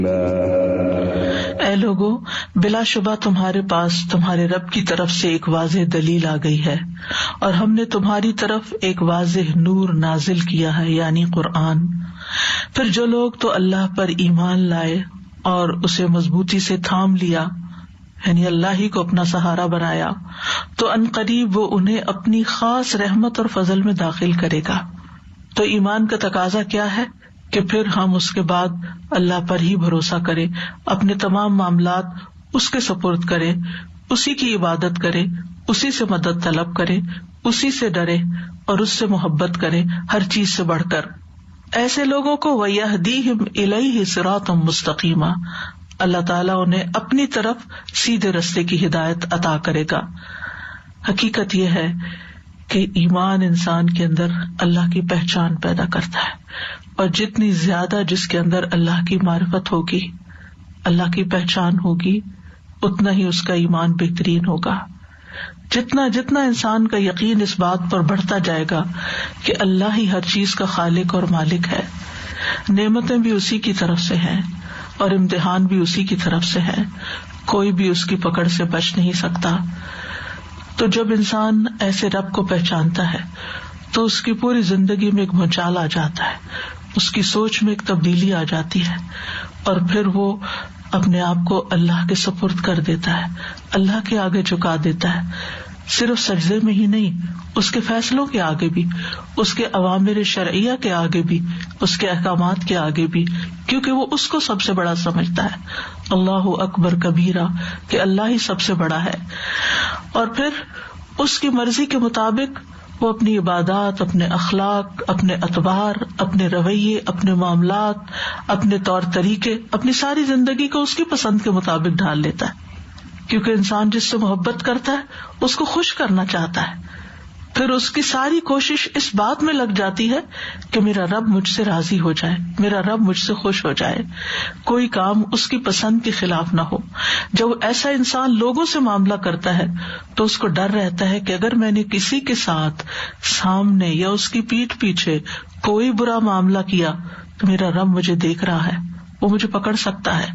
اے لوگو، بلا شبہ تمہارے پاس تمہارے رب کی طرف سے ایک واضح دلیل آ گئی ہے، اور ہم نے تمہاری طرف ایک واضح نور نازل کیا ہے، یعنی قرآن۔ پھر جو لوگ تو اللہ پر ایمان لائے اور اسے مضبوطی سے تھام لیا، یعنی اللہ ہی کو اپنا سہارا بنایا، تو ان قریب وہ انہیں اپنی خاص رحمت اور فضل میں داخل کرے گا۔ تو ایمان کا تقاضا کیا ہے کہ پھر ہم اس کے بعد اللہ پر ہی بھروسہ کریں، اپنے تمام معاملات اس کے سپرد کریں، اسی کی عبادت کریں، اسی سے مدد طلب کریں، اسی سے ڈرے اور اس سے محبت کریں ہر چیز سے بڑھ کر۔ ایسے لوگوں کو وَيَهْدِيهِمْ إِلَيْهِ صِرَاطًا مُسْتَقِيمًا، اللہ تعالیٰ انہیں اپنی طرف سیدھے رستے کی ہدایت عطا کرے گا۔ حقیقت یہ ہے کہ ایمان انسان کے اندر اللہ کی پہچان پیدا کرتا ہے، اور جتنی زیادہ جس کے اندر اللہ کی معرفت ہوگی، اللہ کی پہچان ہوگی، اتنا ہی اس کا ایمان بہترین ہوگا۔ جتنا جتنا انسان کا یقین اس بات پر بڑھتا جائے گا کہ اللہ ہی ہر چیز کا خالق اور مالک ہے، نعمتیں بھی اسی کی طرف سے ہیں اور امتحان بھی اسی کی طرف سے ہے، کوئی بھی اس کی پکڑ سے بچ نہیں سکتا، تو جب انسان ایسے رب کو پہچانتا ہے تو اس کی پوری زندگی میں ایک بھونچال آ جاتا ہے، اس کی سوچ میں ایک تبدیلی آ جاتی ہے، اور پھر وہ اپنے آپ کو اللہ کے سپرد کر دیتا ہے، اللہ کے آگے جھکا دیتا ہے، صرف سجدے میں ہی نہیں، اس کے فیصلوں کے آگے بھی، اس کے اوامر شرعیہ کے آگے بھی، اس کے احکامات کے آگے بھی، کیونکہ وہ اس کو سب سے بڑا سمجھتا ہے۔ اللہ اکبر کبیرہ، کہ اللہ ہی سب سے بڑا ہے، اور پھر اس کی مرضی کے مطابق وہ اپنی عبادات، اپنے اخلاق، اپنے اطوار، اپنے رویے، اپنے معاملات، اپنے طور طریقے، اپنی ساری زندگی کو اس کی پسند کے مطابق ڈھال لیتا ہے، کیونکہ انسان جس سے محبت کرتا ہے اس کو خوش کرنا چاہتا ہے، پھر اس کی ساری کوشش اس بات میں لگ جاتی ہے کہ میرا رب مجھ سے راضی ہو جائے، میرا رب مجھ سے خوش ہو جائے، کوئی کام اس کی پسند کے خلاف نہ ہو۔ جب ایسا انسان لوگوں سے معاملہ کرتا ہے تو اس کو ڈر رہتا ہے کہ اگر میں نے کسی کے ساتھ سامنے یا اس کی پیٹھ پیچھے کوئی برا معاملہ کیا تو میرا رب مجھے دیکھ رہا ہے، وہ مجھے پکڑ سکتا ہے،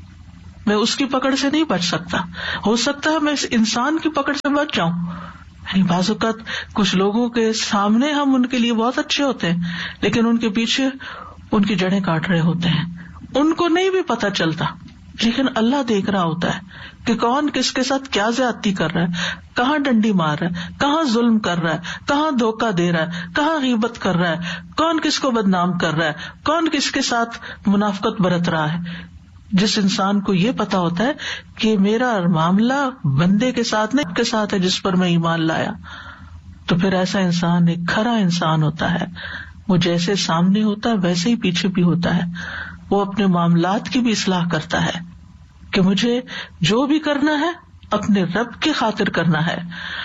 میں اس کی پکڑ سے نہیں بچ سکتا، ہو سکتا ہے میں اس انسان کی پکڑ سے بچ جاؤں۔ یعنی بعض اوقات کچھ لوگوں کے سامنے ہم ان کے لیے بہت اچھے ہوتے ہیں، لیکن ان کے پیچھے ان کی جڑیں کاٹ رہے ہوتے ہیں، ان کو نہیں بھی پتہ چلتا، لیکن اللہ دیکھ رہا ہوتا ہے کہ کون کس کے ساتھ کیا زیادتی کر رہا ہے، کہاں ڈنڈی مار رہا ہے، کہاں ظلم کر رہا ہے، کہاں دھوکہ دے رہا ہے، کہاں غیبت کر رہا ہے، کون کس کو بدنام کر رہا ہے، کون کس کے ساتھ منافقت برت رہا ہے۔ جس انسان کو یہ پتا ہوتا ہے کہ میرا معاملہ بندے کے ساتھ نہیں، کے ساتھ ہے جس پر میں ایمان لایا، تو پھر ایسا انسان ایک کھرا انسان ہوتا ہے، وہ جیسے سامنے ہوتا ہے ویسے ہی پیچھے بھی ہوتا ہے، وہ اپنے معاملات کی بھی اصلاح کرتا ہے کہ مجھے جو بھی کرنا ہے اپنے رب کی خاطر کرنا ہے،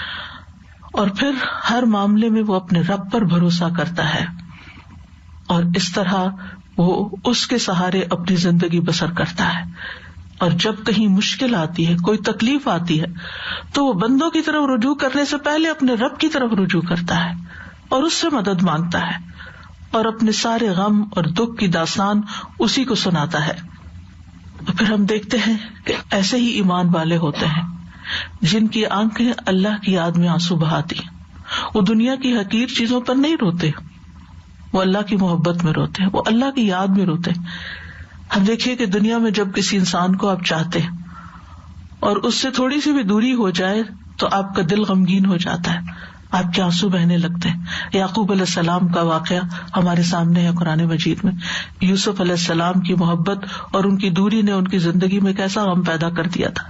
اور پھر ہر معاملے میں وہ اپنے رب پر بھروسہ کرتا ہے، اور اس طرح وہ اس کے سہارے اپنی زندگی بسر کرتا ہے۔ اور جب کہیں مشکل آتی ہے، کوئی تکلیف آتی ہے، تو وہ بندوں کی طرف رجوع کرنے سے پہلے اپنے رب کی طرف رجوع کرتا ہے اور اس سے مدد مانگتا ہے، اور اپنے سارے غم اور دکھ کی داستان اسی کو سناتا ہے۔ پھر ہم دیکھتے ہیں کہ ایسے ہی ایمان والے ہوتے ہیں جن کی آنکھیں اللہ کی یاد میں آنسو بہاتی، وہ دنیا کی حقیر چیزوں پر نہیں روتے، وہ اللہ کی محبت میں روتے ہیں، وہ اللہ کی یاد میں روتے ہیں۔ ہم دیکھیے کہ دنیا میں جب کسی انسان کو آپ چاہتے ہیں اور اس سے تھوڑی سی بھی دوری ہو جائے تو آپ کا دل غمگین ہو جاتا ہے، آپ کے آنسو بہنے لگتے ہیں۔ یعقوب علیہ السلام کا واقعہ ہمارے سامنے ہے قرآن مجید میں، یوسف علیہ السلام کی محبت اور ان کی دوری نے ان کی زندگی میں کیسا غم پیدا کر دیا تھا۔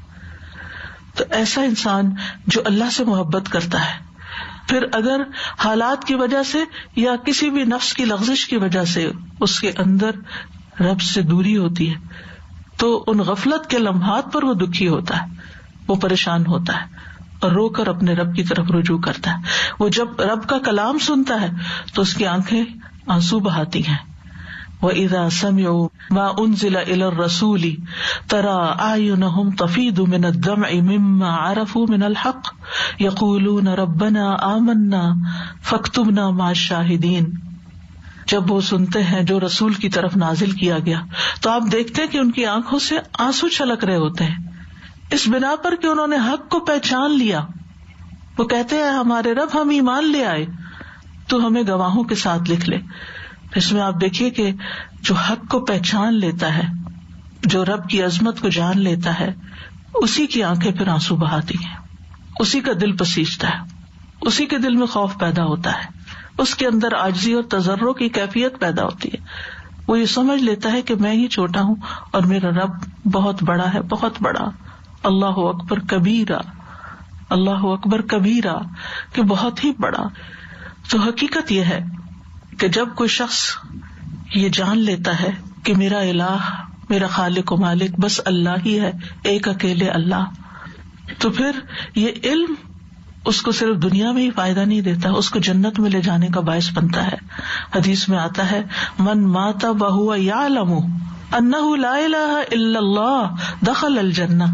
تو ایسا انسان جو اللہ سے محبت کرتا ہے، پھر اگر حالات کی وجہ سے یا کسی بھی نفس کی لغزش کی وجہ سے اس کے اندر رب سے دوری ہوتی ہے تو ان غفلت کے لمحات پر وہ دکھی ہوتا ہے، وہ پریشان ہوتا ہے اور رو کر اپنے رب کی طرف رجوع کرتا ہے۔ وہ جب رب کا کلام سنتا ہے تو اس کی آنکھیں آنسو بہاتی ہیں۔ وَإِذَا سَمِعُوا مَا أُنزِلَ إِلَى الرَّسُولِ تَرَىٰ أَعْيُنَهُمْ تَفِيضُ مِنَ الدَّمْعِ مِمَّا عَرَفُوا مِنَ الْحَقِّ يَقُولُونَ رَبَّنَا آمَنَّا فَاكْتُبْنَا مَعَ الشَّاهِدِينَ۔ جب وہ سنتے ہیں جو رسول کی طرف نازل کیا گیا تو آپ دیکھتے ہیں کہ ان کی آنکھوں سے آنسو چھلک رہے ہوتے ہیں، اس بنا پر کہ انہوں نے حق کو پہچان لیا. وہ کہتے ہیں ہمارے رب ہم ایمان لے آئے، تو ہمیں گواہوں کے ساتھ لکھ لے. اس میں آپ دیکھیے کہ جو حق کو پہچان لیتا ہے، جو رب کی عظمت کو جان لیتا ہے، اسی کی آنکھیں پھر آنسو بہاتی ہیں، اسی کا دل پسیجتا ہے، اسی کے دل میں خوف پیدا ہوتا ہے، اس کے اندر عاجزی اور تضرع کی کیفیت پیدا ہوتی ہے. وہ یہ سمجھ لیتا ہے کہ میں ہی چھوٹا ہوں اور میرا رب بہت بڑا ہے، بہت بڑا. اللہ اکبر کبیرہ، اللہ اکبر کبیرہ، کہ بہت ہی بڑا. تو حقیقت یہ ہے کہ جب کوئی شخص یہ جان لیتا ہے کہ میرا الہ، میرا خالق و مالک بس اللہ ہی ہے، ایک اکیلے اللہ، تو پھر یہ علم اس کو صرف دنیا میں ہی فائدہ نہیں دیتا، اس کو جنت میں لے جانے کا باعث بنتا ہے. حدیث میں آتا ہے من مات وہو یعلم انہ لا الہ الا اللہ دخل الجنہ،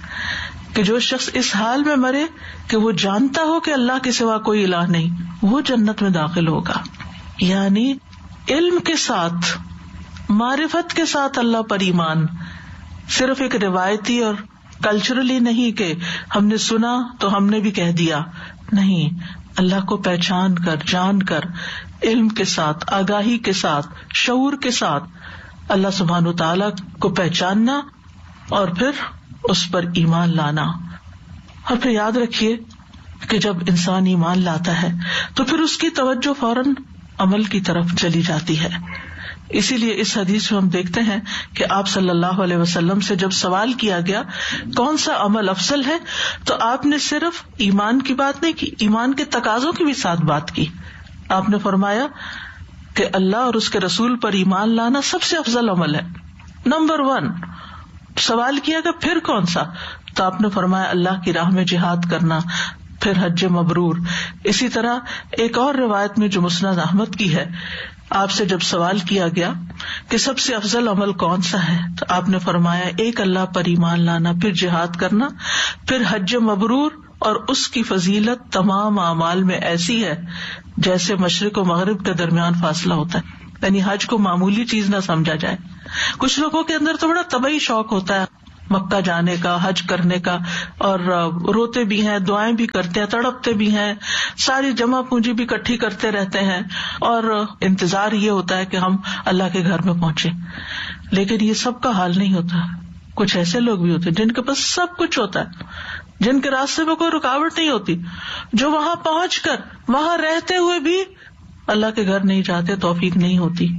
کہ جو شخص اس حال میں مرے کہ وہ جانتا ہو کہ اللہ کے سوا کوئی الہ نہیں، وہ جنت میں داخل ہوگا. یعنی علم کے ساتھ، معرفت کے ساتھ اللہ پر ایمان، صرف ایک روایتی اور کلچرلی نہیں کہ ہم نے سنا تو ہم نے بھی کہہ دیا، نہیں، اللہ کو پہچان کر، جان کر، علم کے ساتھ، آگاہی کے ساتھ، شعور کے ساتھ اللہ سبحانہ وتعالی کو پہچاننا اور پھر اس پر ایمان لانا. اور پھر یاد رکھیے کہ جب انسان ایمان لاتا ہے تو پھر اس کی توجہ فوراً عمل کی طرف چلی جاتی ہے. اسی لیے اس حدیث میں ہم دیکھتے ہیں کہ آپ صلی اللہ علیہ وسلم سے جب سوال کیا گیا کون سا عمل افضل ہے، تو آپ نے صرف ایمان کی بات نہیں کی، ایمان کے تقاضوں کی بھی ساتھ بات کی. آپ نے فرمایا کہ اللہ اور اس کے رسول پر ایمان لانا سب سے افضل عمل ہے، نمبر 1. سوال کیا کہ پھر کون سا، تو آپ نے فرمایا اللہ کی راہ میں جہاد کرنا، پھر حج مبرور. اسی طرح ایک اور روایت میں جو مسند احمد کی ہے، آپ سے جب سوال کیا گیا کہ سب سے افضل عمل کون سا ہے، تو آپ نے فرمایا ایک اللہ پر ایمان لانا، پھر جہاد کرنا، پھر حج مبرور. اور اس کی فضیلت تمام اعمال میں ایسی ہے جیسے مشرق و مغرب کے درمیان فاصلہ ہوتا ہے. یعنی حج کو معمولی چیز نہ سمجھا جائے. کچھ لوگوں کے اندر تو بڑا طبعی شوق ہوتا ہے مکہ جانے کا، حج کرنے کا، اور روتے بھی ہیں، دعائیں بھی کرتے ہیں، تڑپتے بھی ہیں، ساری جمع پونجی بھی اکٹھی کرتے رہتے ہیں، اور انتظار یہ ہوتا ہے کہ ہم اللہ کے گھر میں پہنچے. لیکن یہ سب کا حال نہیں ہوتا. کچھ ایسے لوگ بھی ہوتے ہیں جن کے پاس سب کچھ ہوتا ہے، جن کے راستے میں کوئی رکاوٹ نہیں ہوتی، جو وہاں پہنچ کر وہاں رہتے ہوئے بھی اللہ کے گھر نہیں جاتے، توفیق نہیں ہوتی.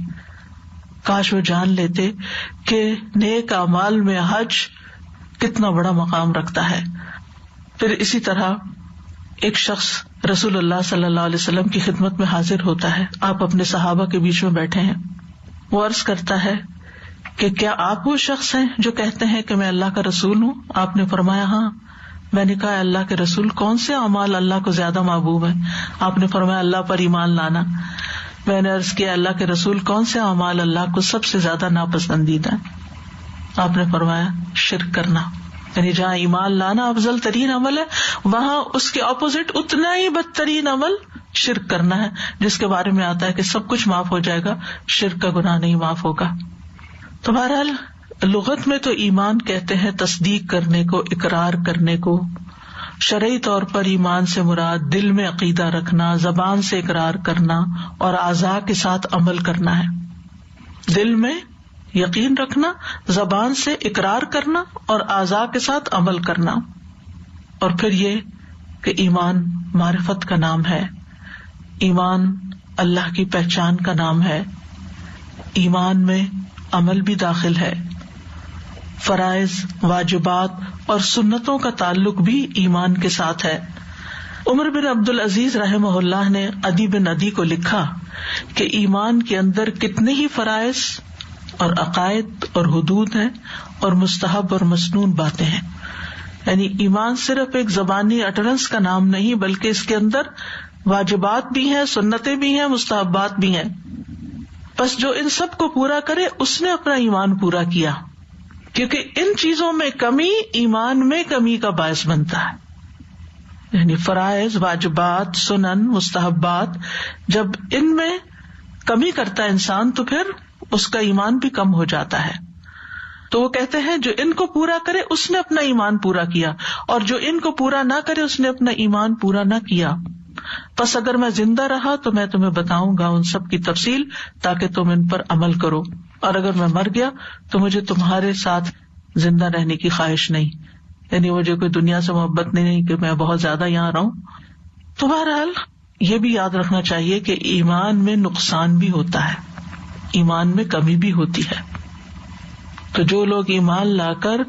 کاش وہ جان لیتے کہ نیک اعمال میں حج کتنا بڑا مقام رکھتا ہے. پھر اسی طرح ایک شخص رسول اللہ صلی اللہ علیہ وسلم کی خدمت میں حاضر ہوتا ہے. آپ اپنے صحابہ کے بیچ میں بیٹھے ہیں. وہ عرض کرتا ہے کہ کیا آپ وہ شخص ہیں جو کہتے ہیں کہ میں اللہ کا رسول ہوں؟ آپ نے فرمایا ہاں. میں نے کہا اللہ کے رسول کون سے اعمال اللہ کو زیادہ محبوب ہیں؟ آپ نے فرمایا اللہ پر ایمان لانا. میں نے عرض کیا اللہ کے رسول کون سے اعمال اللہ کو سب سے زیادہ ناپسندیدہ ہیں؟ آپ نے فرمایا شرک کرنا. یعنی جہاں ایمان لانا افضل ترین عمل ہے، وہاں اس کے اپوزٹ اتنا ہی بدترین عمل شرک کرنا ہے، جس کے بارے میں آتا ہے کہ سب کچھ معاف ہو جائے گا، شرک کا گناہ نہیں معاف ہوگا. تو بہرحال لغت میں تو ایمان کہتے ہیں تصدیق کرنے کو، اقرار کرنے کو. شرعی طور پر ایمان سے مراد دل میں عقیدہ رکھنا، زبان سے اقرار کرنا اور اعضاء کے ساتھ عمل کرنا ہے. دل میں یقین رکھنا، زبان سے اقرار کرنا اور اعضاء کے ساتھ عمل کرنا. اور پھر یہ کہ ایمان معرفت کا نام ہے، ایمان اللہ کی پہچان کا نام ہے. ایمان میں عمل بھی داخل ہے، فرائض، واجبات اور سنتوں کا تعلق بھی ایمان کے ساتھ ہے. عمر بن عبد العزیز رحمہ اللہ نے عدی بن عدی کو لکھا کہ ایمان کے اندر کتنے ہی فرائض اور عقائد اور حدود ہیں اور مستحب اور مسنون باتیں ہیں. یعنی ایمان صرف ایک زبانی اٹرنس کا نام نہیں، بلکہ اس کے اندر واجبات بھی ہیں، سنتیں بھی ہیں، مستحبات بھی ہیں. بس جو ان سب کو پورا کرے اس نے اپنا ایمان پورا کیا، کیونکہ ان چیزوں میں کمی ایمان میں کمی کا باعث بنتا ہے. یعنی فرائض، واجبات، سنن، مستحبات، جب ان میں کمی کرتا ہے انسان تو پھر اس کا ایمان بھی کم ہو جاتا ہے. تو وہ کہتے ہیں جو ان کو پورا کرے اس نے اپنا ایمان پورا کیا، اور جو ان کو پورا نہ کرے اس نے اپنا ایمان پورا نہ کیا. پس اگر میں زندہ رہا تو میں تمہیں بتاؤں گا ان سب کی تفصیل تاکہ تم ان پر عمل کرو، اور اگر میں مر گیا تو مجھے تمہارے ساتھ زندہ رہنے کی خواہش نہیں، یعنی مجھے کوئی دنیا سے محبت نہیں کہ میں بہت زیادہ یہاں رہوں. تو بہرحال یہ بھی یاد رکھنا چاہیے کہ ایمان میں نقصان بھی ہوتا ہے، ایمان میں کمی بھی ہوتی ہے. تو جو لوگ ایمان لا کر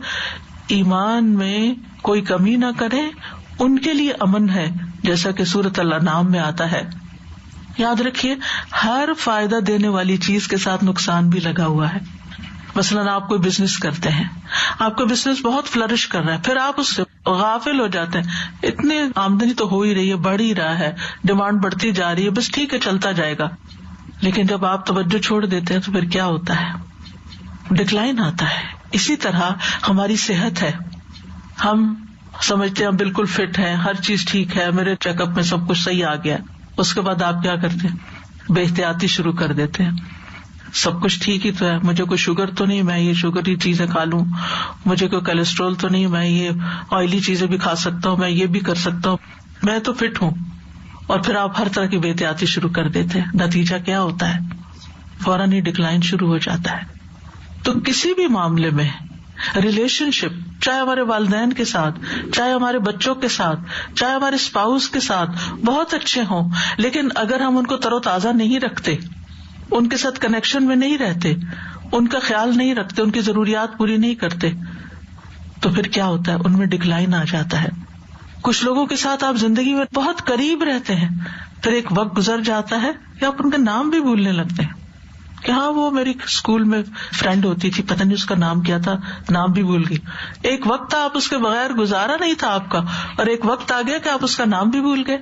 ایمان میں کوئی کمی نہ کریں ان کے لیے امن ہے، جیسا کہ سورۃ الانعام میں آتا ہے. یاد رکھیے ہر فائدہ دینے والی چیز کے ساتھ نقصان بھی لگا ہوا ہے. مثلاً آپ کوئی بزنس کرتے ہیں، آپ کا بزنس بہت فلرش کر رہا ہے، پھر آپ اس سے غافل ہو جاتے ہیں، اتنی آمدنی تو ہو ہی رہی ہے، بڑھ ہی رہا ہے، ڈیمانڈ بڑھتی جا رہی ہے، بس ٹھیک ہے چلتا جائے گا. لیکن جب آپ توجہ چھوڑ دیتے ہیں تو پھر کیا ہوتا ہے؟ ڈکلائن آتا ہے. اسی طرح ہماری صحت ہے، ہم سمجھتے ہیں بالکل فٹ ہیں، ہر چیز ٹھیک ہے، میرے چیک اپ میں سب کچھ صحیح آ گیا. اس کے بعد آپ کیا کرتے ہیں؟ بے احتیاطی شروع کر دیتے ہیں. سب کچھ ٹھیک ہی تو ہے، مجھے کوئی شوگر تو نہیں، میں یہ شوگری چیزیں کھا لوں، مجھے کوئی کولیسٹرول تو نہیں، میں یہ آئلی چیزیں بھی کھا سکتا ہوں، میں یہ بھی کر سکتا ہوں، میں تو فٹ ہوں. اور پھر آپ ہر طرح کی بے احتیاطی شروع کر دیتے ہیں. نتیجہ کیا ہوتا ہے؟ فوراً ہی ڈکلائن شروع ہو جاتا ہے. تو کسی بھی معاملے میں ریلیشن شپ، چاہے ہمارے والدین کے ساتھ، چاہے ہمارے بچوں کے ساتھ، چاہے ہمارے اسپاؤس کے ساتھ بہت اچھے ہوں، لیکن اگر ہم ان کو تر و تازہ نہیں رکھتے، ان کے ساتھ کنیکشن میں نہیں رہتے، ان کا خیال نہیں رکھتے، ان کی ضروریات پوری نہیں کرتے، تو پھر کیا ہوتا ہے؟ ان میں ڈکلائن آ جاتا ہے. کچھ لوگوں کے ساتھ آپ زندگی میں بہت قریب رہتے ہیں، پھر ایک وقت گزر جاتا ہے کہ آپ ان کا نام بھی بھولنے لگتے ہیں کہ ہاں وہ میری اسکول میں فرینڈ ہوتی تھی، پتہ نہیں اس کا نام کیا تھا، نام بھی بھول گئی. ایک وقت تھا آپ اس کے بغیر گزارا نہیں تھا آپ کا، اور ایک وقت آ گیا کہ آپ اس کا نام بھی بھول گئے.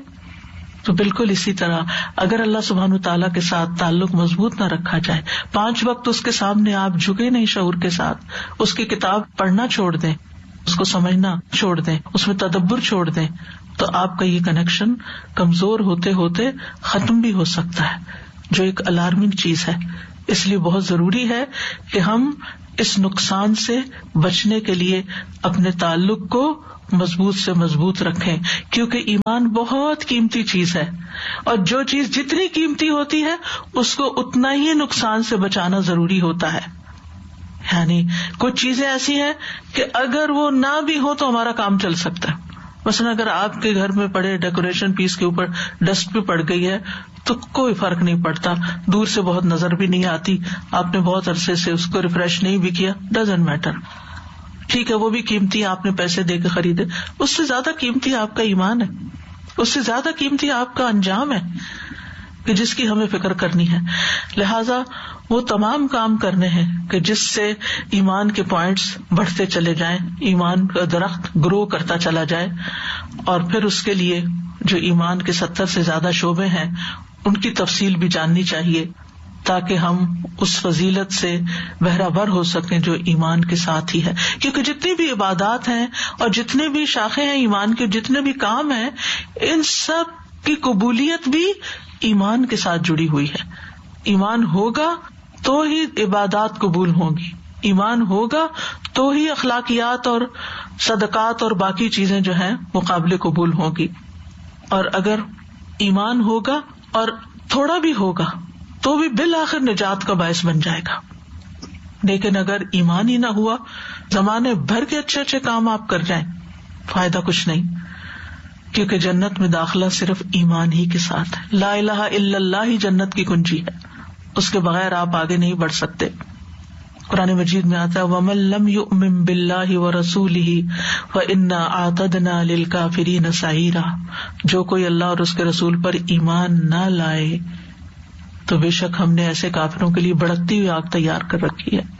تو بالکل اسی طرح اگر اللہ سبحانہ وتعالیٰ کے ساتھ تعلق مضبوط نہ رکھا جائے، 5 وقت اس کے سامنے آپ جھکے نہیں شعور کے ساتھ، اس کی کتاب پڑھنا چھوڑ دیں، اس کو سمجھنا چھوڑ دیں، اس میں تدبر چھوڑ دیں، تو آپ کا یہ کنیکشن کمزور ہوتے ہوتے ختم بھی ہو سکتا ہے، جو ایک الارمنگ چیز ہے. اس لیے بہت ضروری ہے کہ ہم اس نقصان سے بچنے کے لیے اپنے تعلق کو مضبوط سے مضبوط رکھیں، کیونکہ ایمان بہت قیمتی چیز ہے، اور جو چیز جتنی قیمتی ہوتی ہے اس کو اتنا ہی نقصان سے بچانا ضروری ہوتا ہے. یعنی کچھ چیزیں ایسی ہیں کہ اگر وہ نہ بھی ہو تو ہمارا کام چل سکتا ہے. مثلا اگر آپ کے گھر میں پڑے ڈیکوریشن پیس کے اوپر ڈسٹ بھی پڑ گئی ہے تو کوئی فرق نہیں پڑتا، دور سے بہت نظر بھی نہیں آتی، آپ نے بہت عرصے سے اس کو ریفریش نہیں بھی کیا، ڈزنٹ میٹر. ٹھیک ہے وہ بھی قیمتی آپ نے پیسے دے کے خریدے، اس سے زیادہ قیمتی آپ کا ایمان ہے، اس سے زیادہ قیمتی آپ کا انجام ہے کہ جس کی ہمیں فکر کرنی ہے. لہذا وہ تمام کام کرنے ہیں کہ جس سے ایمان کے پوائنٹس بڑھتے چلے جائیں، ایمان کا درخت گرو کرتا چلا جائے. اور پھر اس کے لیے جو ایمان کے 70 سے زیادہ شعبے ہیں ان کی تفصیل بھی جاننی چاہیے تاکہ ہم اس فضیلت سے بہرہ ہو سکیں جو ایمان کے ساتھ ہی ہے. کیونکہ جتنی بھی عبادات ہیں اور جتنے بھی شاخیں ہیں ایمان کے، جتنے بھی کام ہیں، ان سب کی قبولیت بھی ایمان کے ساتھ جڑی ہوئی ہے. ایمان ہوگا تو ہی عبادات قبول ہوں گی، ایمان ہوگا تو ہی اخلاقیات اور صدقات اور باقی چیزیں جو ہیں وہ قابل قبول ہوں گی. اور اگر ایمان ہوگا اور تھوڑا بھی ہوگا تو بھی بالآخر نجات کا باعث بن جائے گا. لیکن اگر ایمان ہی نہ ہوا، زمانے بھر کے اچھے اچھے کام آپ کر جائیں، فائدہ کچھ نہیں، کیونکہ جنت میں داخلہ صرف ایمان ہی کے ساتھ ہے. لا الہ الا اللہ ہی جنت کی کنجی ہے، اس کے بغیر آپ آگے نہیں بڑھ سکتے. قرآن مجید میں آتا ہے وَمَن لَّمْ يُؤْمِن بِاللَّهِ وَرَسُولِهِ فَإِنَّا أَعْتَدْنَا لِلْكَافِرِينَ سَعِيرًا، جو کوئی اللہ اور اس کے رسول پر ایمان نہ لائے تو بے شک ہم نے ایسے کافروں کے لیے بھڑکتی ہوئی آگ تیار کر رکھی ہے.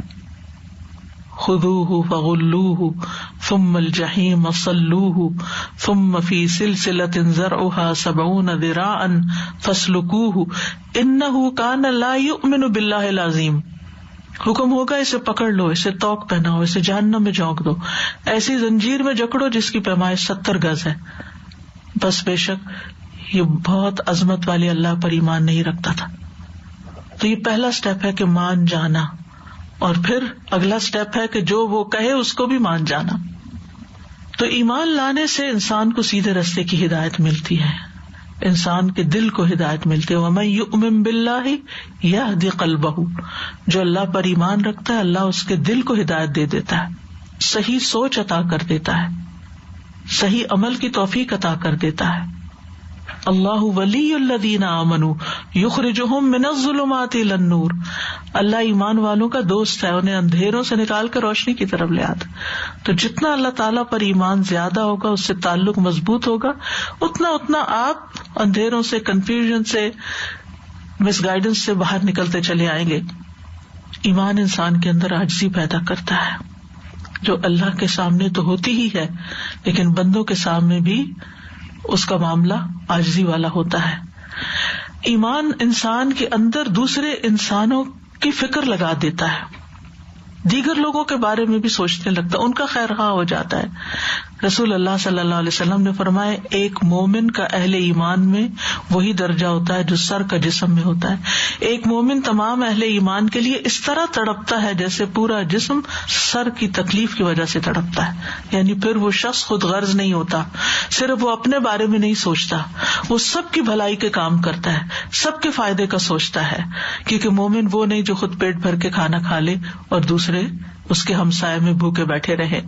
خذوہ فغلوہ ثم الجحیم صلوہ ثم فی سلسلۃ ذرعها 70 ذراعا فاسلکوہ انہ کان لا یؤمن باللہ العظیم. حکم ہوگا اسے پکڑ لو، اسے توق پہناؤ، اسے جہنم میں جھونک دو، ایسی زنجیر میں جکڑو جس کی پیمائش 70 گز ہے. بس بے شک یہ بہت عظمت والے اللہ پر ایمان نہیں رکھتا تھا. تو یہ پہلا سٹیپ ہے کہ مان جانا، اور پھر اگلا سٹیپ ہے کہ جو وہ کہے اس کو بھی مان جانا. تو ایمان لانے سے انسان کو سیدھے راستے کی ہدایت ملتی ہے، انسان کے دل کو ہدایت ملتی ہے. وَمَن يُؤْمِن بِاللَّهِ يَهْدِ قَلْبَهُ، جو اللہ پر ایمان رکھتا ہے اللہ اس کے دل کو ہدایت دے دیتا ہے، صحیح سوچ عطا کر دیتا ہے، صحیح عمل کی توفیق عطا کر دیتا ہے. اللہ ولی الذین آمنوا یخرجہم من الظلمات الی النور، اللہ ایمان والوں کا دوست ہے، انہیں اندھیروں سے نکال کر روشنی کی طرف لے آتا. تو جتنا اللہ تعالیٰ پر ایمان زیادہ ہوگا، اس سے تعلق مضبوط ہوگا، اتنا آپ اندھیروں سے، کنفیوژن سے، مس گائیڈنس سے باہر نکلتے چلے آئیں گے. ایمان انسان کے اندر عاجزی پیدا کرتا ہے، جو اللہ کے سامنے تو ہوتی ہی ہے لیکن بندوں کے سامنے بھی اس کا معاملہ عاجزی والا ہوتا ہے. ایمان انسان کے اندر دوسرے انسانوں کی فکر لگا دیتا ہے، دیگر لوگوں کے بارے میں بھی سوچنے لگتا ہے، ان کا خیر خواہ ہو جاتا ہے. رسول اللہ صلی اللہ علیہ وسلم نے فرمایا ایک مومن کا اہل ایمان میں وہی درجہ ہوتا ہے جو سر کا جسم میں ہوتا ہے. ایک مومن تمام اہل ایمان کے لیے اس طرح تڑپتا ہے جیسے پورا جسم سر کی تکلیف کی وجہ سے تڑپتا ہے. یعنی پھر وہ شخص خود غرض نہیں ہوتا، صرف وہ اپنے بارے میں نہیں سوچتا، وہ سب کی بھلائی کے کام کرتا ہے، سب کے فائدے کا سوچتا ہے. کیونکہ مومن وہ نہیں جو خود پیٹ بھر کے کھانا کھا لے اور دوسرے اس کے ہمسائے میں بھوکے بیٹھے رہے.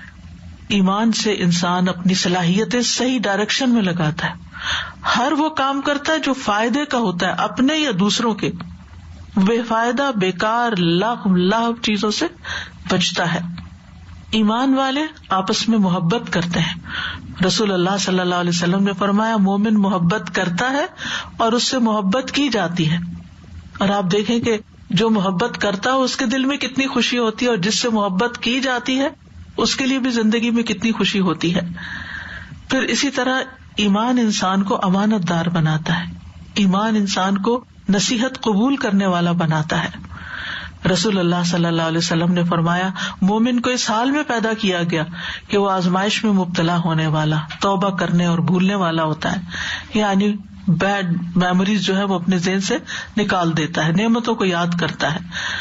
ایمان سے انسان اپنی صلاحیتیں صحیح ڈائریکشن میں لگاتا ہے، ہر وہ کام کرتا ہے جو فائدے کا ہوتا ہے، اپنے یا دوسروں کے. بے فائدہ بیکار لاغ چیزوں سے بچتا ہے. ایمان والے آپس میں محبت کرتے ہیں. رسول اللہ صلی اللہ علیہ وسلم نے فرمایا مومن محبت کرتا ہے اور اس سے محبت کی جاتی ہے. اور آپ دیکھیں کہ جو محبت کرتا ہے اس کے دل میں کتنی خوشی ہوتی ہے، اور جس سے محبت کی جاتی ہے اس کے لیے بھی زندگی میں کتنی خوشی ہوتی ہے. پھر اسی طرح ایمان انسان کو امانت دار بناتا ہے، ایمان انسان کو نصیحت قبول کرنے والا بناتا ہے. رسول اللہ صلی اللہ علیہ وسلم نے فرمایا مومن کو اس حال میں پیدا کیا گیا کہ وہ آزمائش میں مبتلا ہونے والا، توبہ کرنے اور بھولنے والا ہوتا ہے. یعنی بیڈ میموریز جو ہے وہ اپنے ذہن سے نکال دیتا ہے، نعمتوں کو یاد کرتا ہے.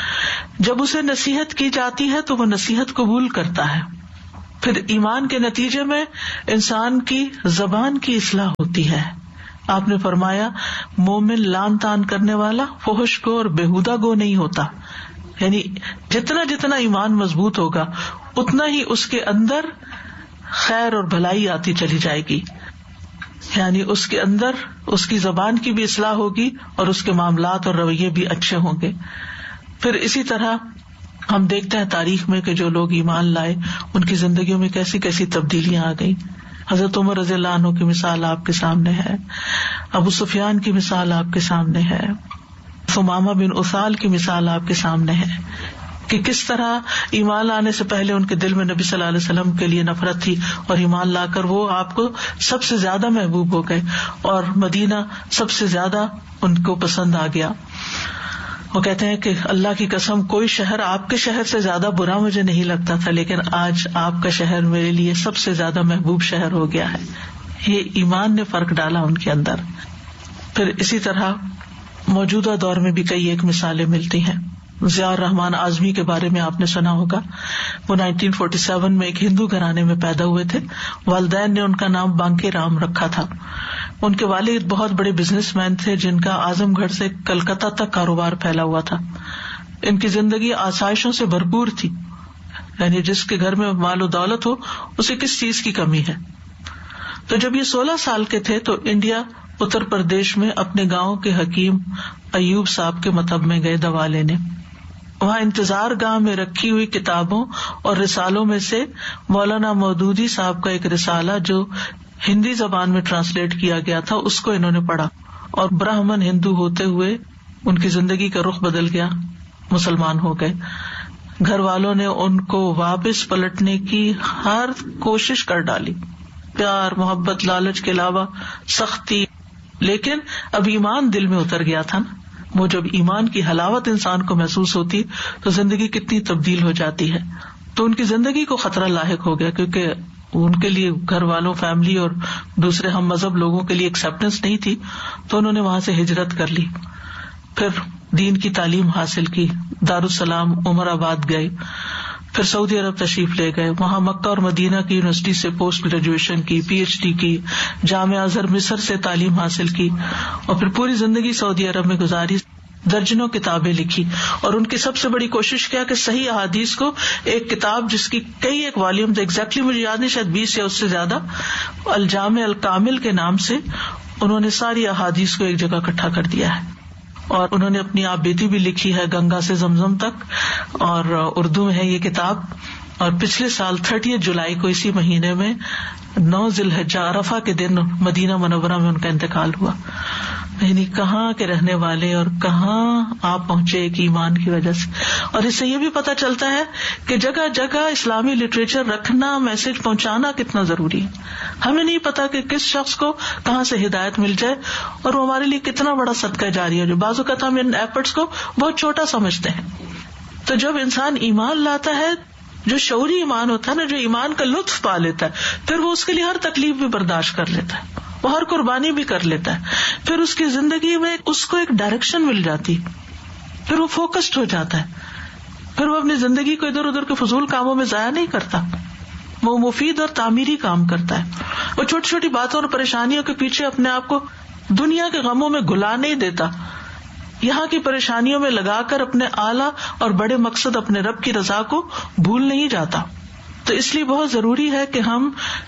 جب اسے نصیحت کی جاتی ہے تو وہ نصیحت قبول کرتا ہے. پھر ایمان کے نتیجے میں انسان کی زبان کی اصلاح ہوتی ہے. آپ نے فرمایا مومن لان تان کرنے والا، فحش گو اور بےہودہ گو نہیں ہوتا. یعنی جتنا ایمان مضبوط ہوگا اتنا ہی اس کے اندر خیر اور بھلائی آتی چلی جائے گی. یعنی اس کے اندر اس کی زبان کی بھی اصلاح ہوگی اور اس کے معاملات اور رویے بھی اچھے ہوں گے. پھر اسی طرح ہم دیکھتے ہیں تاریخ میں کہ جو لوگ ایمان لائے ان کی زندگیوں میں کیسی کیسی تبدیلیاں آ گئی. حضرت عمر رضی اللہ عنہ کی مثال آپ کے سامنے ہے، ابو سفیان کی مثال آپ کے سامنے ہے، ثمامہ بن اسال کی مثال آپ کے سامنے ہے کہ کس طرح ایمان لانے سے پہلے ان کے دل میں نبی صلی اللہ علیہ وسلم کے لیے نفرت تھی، اور ایمان لا کر وہ آپ کو سب سے زیادہ محبوب ہو گئے اور مدینہ سب سے زیادہ ان کو پسند آ گیا. وہ کہتے ہیں کہ اللہ کی قسم کوئی شہر آپ کے شہر سے زیادہ برا مجھے نہیں لگتا تھا، لیکن آج آپ کا شہر میرے لیے سب سے زیادہ محبوب شہر ہو گیا ہے. یہ ایمان نے فرق ڈالا ان کے اندر. پھر اسی طرح موجودہ دور میں بھی کئی ایک مثالیں ملتی ہیں. ضیاء الرحمان اعظمی کے بارے میں آپ نے سنا ہوگا. وہ 1947 میں ایک ہندو گھرانے میں پیدا ہوئے تھے. والدین نے ان کا نام بانکے رام رکھا تھا. ان کے والد بہت بڑے بزنس مین تھے جن کا اعظم گڑھ سے کلکتہ تک کاروبار پھیلا ہوا تھا. ان کی زندگی آسائشوں سے بھرپور تھی، یعنی جس کے گھر میں مال و دولت ہو اسے کس چیز کی کمی ہے. تو جب یہ 16 سال کے تھے تو انڈیا اتر پردیش میں اپنے گاؤں کے حکیم ایوب صاحب کے مطب میں گئے دوا لینے. وہاں انتظار گاہ میں رکھی ہوئی کتابوں اور رسالوں میں سے مولانا مودودی صاحب کا ایک رسالہ جو ہندی زبان میں ٹرانسلیٹ کیا گیا تھا اس کو انہوں نے پڑھا، اور برہمن ہندو ہوتے ہوئے ان کی زندگی کا رخ بدل گیا، مسلمان ہو گئے. گھر والوں نے ان کو واپس پلٹنے کی ہر کوشش کر ڈالی، پیار محبت لالچ کے علاوہ سختی، لیکن اب ایمان دل میں اتر گیا تھا نا. وہ جب ایمان کی حلاوت انسان کو محسوس ہوتی تو زندگی کتنی تبدیل ہو جاتی ہے. تو ان کی زندگی کو خطرہ لاحق ہو گیا کیونکہ ان کے لیے گھر والوں، فیملی اور دوسرے ہم مذہب لوگوں کے لیے ایکسیپٹنس نہیں تھی، تو انہوں نے وہاں سے ہجرت کر لی. پھر دین کی تعلیم حاصل کی، دارالسلام عمر آباد گئے، پھر سعودی عرب تشریف لے گئے، وہاں مکہ اور مدینہ کی یونیورسٹی سے پوسٹ گریجویشن کی، پی ایچ ڈی کی، جامعہ ازہر مصر سے تعلیم حاصل کی، اور پھر پوری زندگی سعودی عرب میں گزاری، درجنوں کتابیں لکھی. اور ان کی سب سے بڑی کوشش کیا کہ صحیح احادیث کو ایک کتاب جس کی کئی ایک والیوم ایگزیکٹلی مجھے یاد نہیں، شاید 20 یا اس سے زیادہ، الجامع الکامل کے نام سے انہوں نے ساری احادیث کو ایک جگہ اکٹھا کر دیا ہے. اور انہوں نے اپنی آپ بیتی بھی لکھی ہے گنگا سے زمزم تک، اور اردو میں ہے یہ کتاب. اور پچھلے سال 30 جولائی کو اسی مہینے میں 9 ذی الحجہ عرفہ کے دن مدینہ منورہ میں ان کا انتقال ہوا. یعنی کہاں کے رہنے والے اور کہاں آپ پہنچے ایک ایمان کی وجہ سے. اور اس سے یہ بھی پتہ چلتا ہے کہ جگہ جگہ اسلامی لٹریچر رکھنا، میسج پہنچانا کتنا ضروری ہے. ہمیں نہیں پتا کہ کس شخص کو کہاں سے ہدایت مل جائے اور وہ ہمارے لیے کتنا بڑا صدقہ جاری ہے، جو بعض اوقات ہم ان ایفرٹس کو بہت چھوٹا سمجھتے ہیں. تو جب انسان ایمان لاتا ہے، جو شعوری ایمان ہوتا ہے نا، جو ایمان کا لطف پا لیتا ہے، پھر وہ اس کے لیے ہر تکلیف بھی برداشت کر لیتا ہے، وہ ہر قربانی بھی کر لیتا ہے. پھر اس کی زندگی میں اس کو ایک ڈائریکشن مل جاتی، پھر وہ فوکسڈ ہو جاتا ہے، پھر وہ اپنی زندگی کو ادھر ادھر کے فضول کاموں میں ضائع نہیں کرتا، وہ مفید اور تعمیری کام کرتا ہے. وہ چھوٹی چھوٹی باتوں اور پریشانیوں کے پیچھے اپنے آپ کو دنیا کے غموں میں گلا نہیں دیتا، یہاں کی پریشانیوں میں لگا کر اپنے اعلیٰ اور بڑے مقصد اپنے رب کی رضا کو بھول نہیں جاتا. تو اس لیے بہت ضروری ہے کہ ہم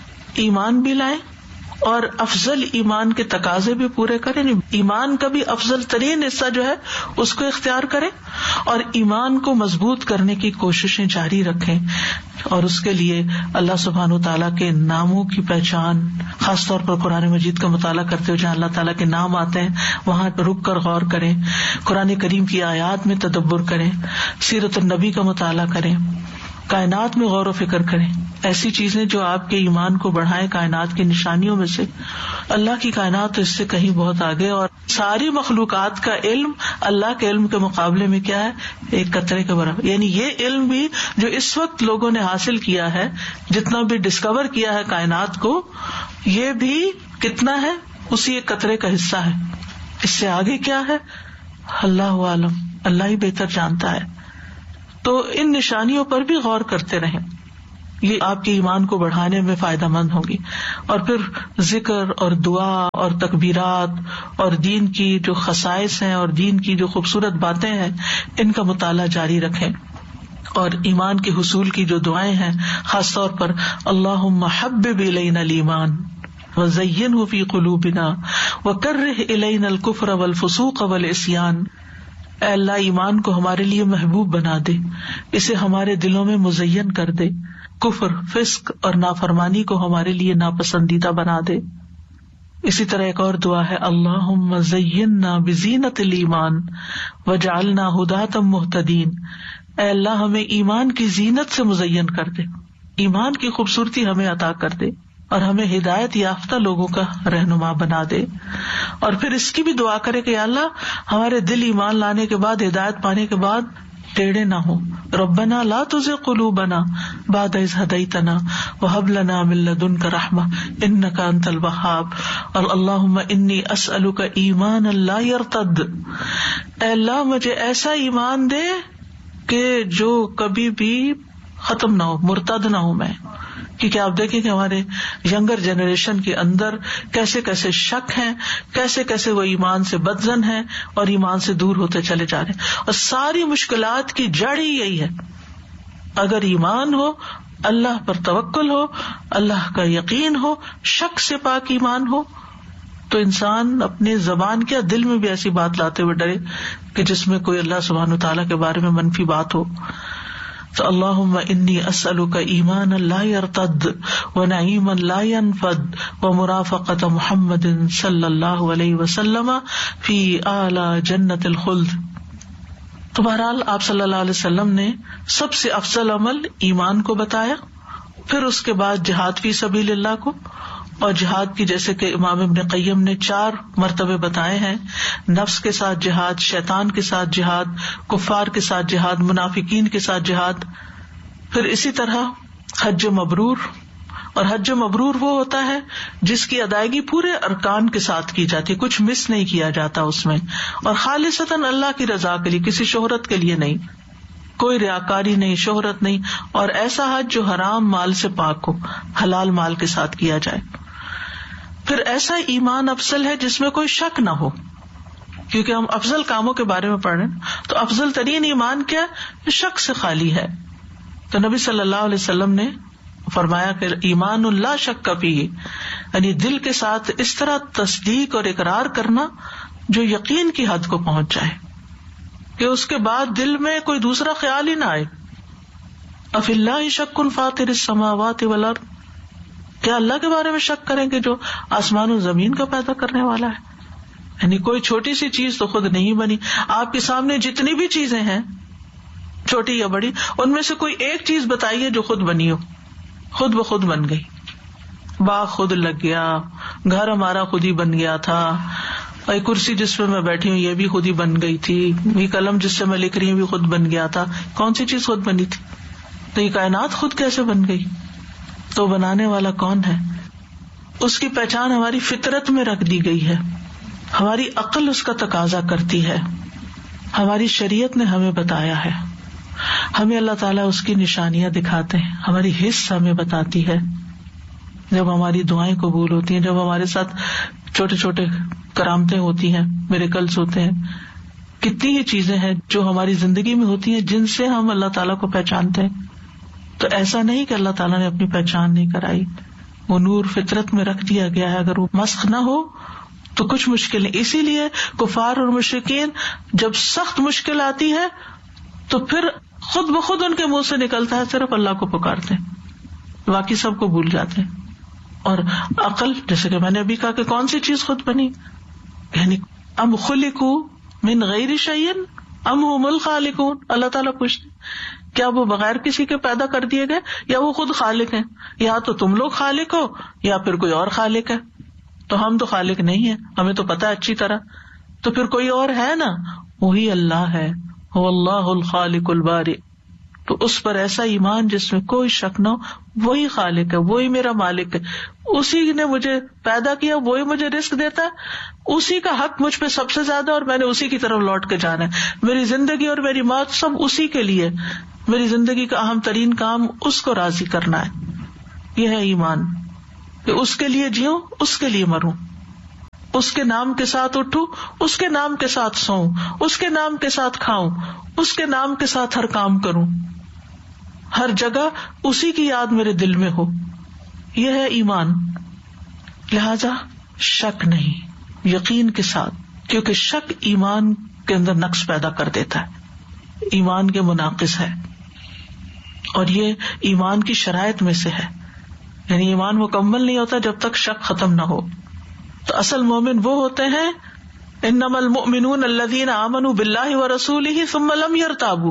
ایمان بھی لائیں اور افضل ایمان کے تقاضے بھی پورے کریں. ایمان کا بھی افضل ترین حصہ جو ہے اس کو اختیار کریں اور ایمان کو مضبوط کرنے کی کوششیں جاری رکھیں. اور اس کے لیے اللہ سبحانہ وتعالیٰ کے ناموں کی پہچان، خاص طور پر قرآن مجید کا مطالعہ کرتے ہوئے جہاں اللہ تعالیٰ کے نام آتے ہیں وہاں رک کر غور کریں، قرآن کریم کی آیات میں تدبر کریں، سیرت النبی کا مطالعہ کریں، کائنات میں غور و فکر کریں. ایسی چیزیں جو آپ کے ایمان کو بڑھائیں. کائنات کی نشانیوں میں سے اللہ کی کائنات تو اس سے کہیں بہت آگے، اور ساری مخلوقات کا علم اللہ کے علم کے مقابلے میں کیا ہے؟ ایک قطرے کے برابر. یعنی یہ علم بھی جو اس وقت لوگوں نے حاصل کیا ہے، جتنا بھی ڈسکور کیا ہے کائنات کو، یہ بھی کتنا ہے؟ اسی ایک قطرے کا حصہ ہے. اس سے آگے کیا ہے؟ اللہ عالم، اللہ ہی بہتر جانتا ہے. تو ان نشانیوں پر بھی غور کرتے رہیں، یہ آپ کے ایمان کو بڑھانے میں فائدہ مند ہوں گی. اور پھر ذکر اور دعا اور تکبیرات اور دین کی جو خصائص ہیں اور دین کی جو خوبصورت باتیں ہیں ان کا مطالعہ جاری رکھیں. اور ایمان کے حصول کی جو دعائیں ہیں، خاص طور پر اللہم حبب الینا الایمان وزینہ فی قلوبنا وکرہ الینا الکفر والفسوق والعصیان. اے اللہ، ایمان کو ہمارے لیے محبوب بنا دے، اسے ہمارے دلوں میں مزین کر دے، کفر، فسق اور نافرمانی کو ہمارے لیے ناپسندیدہ بنا دے. اسی طرح ایک اور دعا ہے، اللہم زیننا بزینت الایمان وجعلنا ھداۃ مہتدین. اے اللہ، ہمیں ایمان کی زینت سے مزین کر دے، ایمان کی خوبصورتی ہمیں عطا کر دے اور ہمیں ہدایت یافتہ لوگوں کا رہنما بنا دے. اور پھر اس کی بھی دعا کرے کہ یا اللہ، ہمارے دل ایمان لانے کے بعد، ہدایت پانے کے بعد ٹیڑھے نہ ہوں. ربنا لا تزغ قلوبنا بعد اذ ہدیتنا وہب لنا من لدنک رحمہ انک انت الوہاب. اور اللہم انی اسألک ایمانا لا یرتد. اے اللہ، مجھے ایسا ایمان دے کہ جو کبھی بھی ختم نہ ہو، مرتد نہ ہوں میں. کیونکہ آپ دیکھیں کہ ہمارے ینگر جنریشن کے اندر کیسے کیسے شک ہیں، کیسے کیسے وہ ایمان سے بدظن ہیں اور ایمان سے دور ہوتے چلے جا رہے ہیں. اور ساری مشکلات کی جڑ ہی یہی ہے. اگر ایمان ہو، اللہ پر توکل ہو، اللہ کا یقین ہو، شک سے پاک ایمان ہو، تو انسان اپنے زبان کیا دل میں بھی ایسی بات لاتے ہوئے ڈرے کہ جس میں کوئی اللہ سبحانہ وتعالیٰ کے بارے میں منفی بات ہو. تو اللہم انی اسألک ایمانا لا یرتد ونعیما لا ینفد ومرافقۃ محمد صلی اللہ علیہ وسلم فی اعلی جنت الخلد. تو بہرحال آپ صلی اللہ علیہ وسلم نے سب سے افضل عمل ایمان کو بتایا، پھر اس کے بعد جہاد فی سبیل اللہ کو. اور جہاد کی جیسے کہ امام ابن قیم نے 4 مرتبے بتائے ہیں، نفس کے ساتھ جہاد، شیطان کے ساتھ جہاد، کفار کے ساتھ جہاد، منافقین کے ساتھ جہاد. پھر اسی طرح حج مبرور اور حج مبرور وہ ہوتا ہے جس کی ادائیگی پورے ارکان کے ساتھ کی جاتی ہے، کچھ مس نہیں کیا جاتا اس میں، اور خالصتاً اللہ کی رضا کے لیے، کسی شہرت کے لیے نہیں، کوئی ریاکاری نہیں، شہرت نہیں، اور ایسا حج جو حرام مال سے پاک ہو، حلال مال کے ساتھ کیا جائے۔ پھر ایسا ایمان افضل ہے جس میں کوئی شک نہ ہو، کیونکہ ہم افضل کاموں کے بارے میں پڑھ رہے ہیں، تو افضل ترین ایمان کیا ہے؟ شک سے خالی ہے۔ تو نبی صلی اللہ علیہ وسلم نے فرمایا کہ ایمان لا شک فیہ، یعنی دل کے ساتھ اس طرح تصدیق اور اقرار کرنا جو یقین کی حد کو پہنچ جائے کہ اس کے بعد دل میں کوئی دوسرا خیال ہی نہ آئے۔ افی اللہ شک فاطر السماوات والارض، کیا اللہ کے بارے میں شک کریں کہ جو آسمان و زمین کا پیدا کرنے والا ہے؟ یعنی کوئی چھوٹی سی چیز تو خود نہیں بنی، آپ کے سامنے جتنی بھی چیزیں ہیں چھوٹی یا بڑی، ان میں سے کوئی ایک چیز بتائیے جو خود بنی ہو، خود بخود بن گئی، باغ خود لگ گیا، گھر ہمارا خود ہی بن گیا تھا، اور کرسی جس پہ میں بیٹھی ہوں یہ بھی خود ہی بن گئی تھی، یہ قلم جس سے میں لکھ رہی ہوں بھی خود بن گیا تھا۔ کون سی چیز خود بنی تھی؟ تو یہ کائنات خود کیسے بن گئی؟ تو بنانے والا کون ہے؟ اس کی پہچان ہماری فطرت میں رکھ دی گئی ہے، ہماری عقل اس کا تقاضا کرتی ہے، ہماری شریعت نے ہمیں بتایا ہے، ہمیں اللہ تعالیٰ اس کی نشانیاں دکھاتے ہیں، ہماری حس ہمیں بتاتی ہے، جب ہماری دعائیں قبول ہوتی ہیں، جب ہمارے ساتھ چھوٹے چھوٹے کرامتیں ہوتی ہیں، میریکلز ہوتے ہیں، کتنی ہی چیزیں ہیں جو ہماری زندگی میں ہوتی ہیں جن سے ہم اللہ تعالیٰ کو پہچانتے ہیں۔ تو ایسا نہیں کہ اللہ تعالیٰ نے اپنی پہچان نہیں کرائی، وہ نور فطرت میں رکھ دیا گیا ہے، اگر وہ مسخ نہ ہو تو کچھ مشکل نہیں۔ اسی لیے کفار اور مشرکین جب سخت مشکل آتی ہے تو پھر خود بخود ان کے منہ سے نکلتا ہے صرف اللہ کو پکارتے ہیں، باقی سب کو بھول جاتے ہیں۔ اور عقل، جیسے کہ میں نے ابھی کہا کہ کون سی چیز خود بنی، یعنی ام خلقوا من غیر شیء ام هم الخالقون، اللہ تعالیٰ پوچھتے کیا وہ بغیر کسی کے پیدا کر دیے گئے یا وہ خود خالق ہیں؟ یا تو تم لوگ خالق ہو یا پھر کوئی اور خالق ہے، تو ہم تو خالق نہیں ہیں، ہمیں تو پتا ہے اچھی طرح، تو پھر کوئی اور ہے نا، وہی اللہ ہے، هو اللہ الخالق البارئ۔ تو اس پر ایسا ایمان جس میں کوئی شک نہ ہو، وہی خالق ہے، وہی میرا مالک ہے، اسی نے مجھے پیدا کیا، وہی مجھے رزق دیتا ہے، اسی کا حق مجھ پہ سب سے زیادہ، اور میں نے اسی کی طرف لوٹ کے جانا ہے، میری زندگی اور میری موت سب اسی کے لیے، میری زندگی کا اہم ترین کام اس کو راضی کرنا ہے۔ یہ ہے ایمان کہ اس کے لیے جیوں، اس کے لیے مروں، اس کے نام کے ساتھ اٹھوں، اس کے نام کے ساتھ سوؤں، اس کے نام کے ساتھ کھاؤں، اس کے نام کے ساتھ ہر کام کروں، ہر جگہ اسی کی یاد میرے دل میں ہو۔ یہ ہے ایمان۔ لہذا شک نہیں، یقین کے ساتھ، کیونکہ شک ایمان کے اندر نقص پیدا کر دیتا ہے، ایمان کے مناقض ہے، اور یہ ایمان کی شرائط میں سے ہے، یعنی ایمان مکمل نہیں ہوتا جب تک شک ختم نہ ہو۔ تو اصل مومن وہ ہوتے ہیں، انما المؤمنون الذین آمنوا باللہ ورسولہ ثم لم یرتابوا،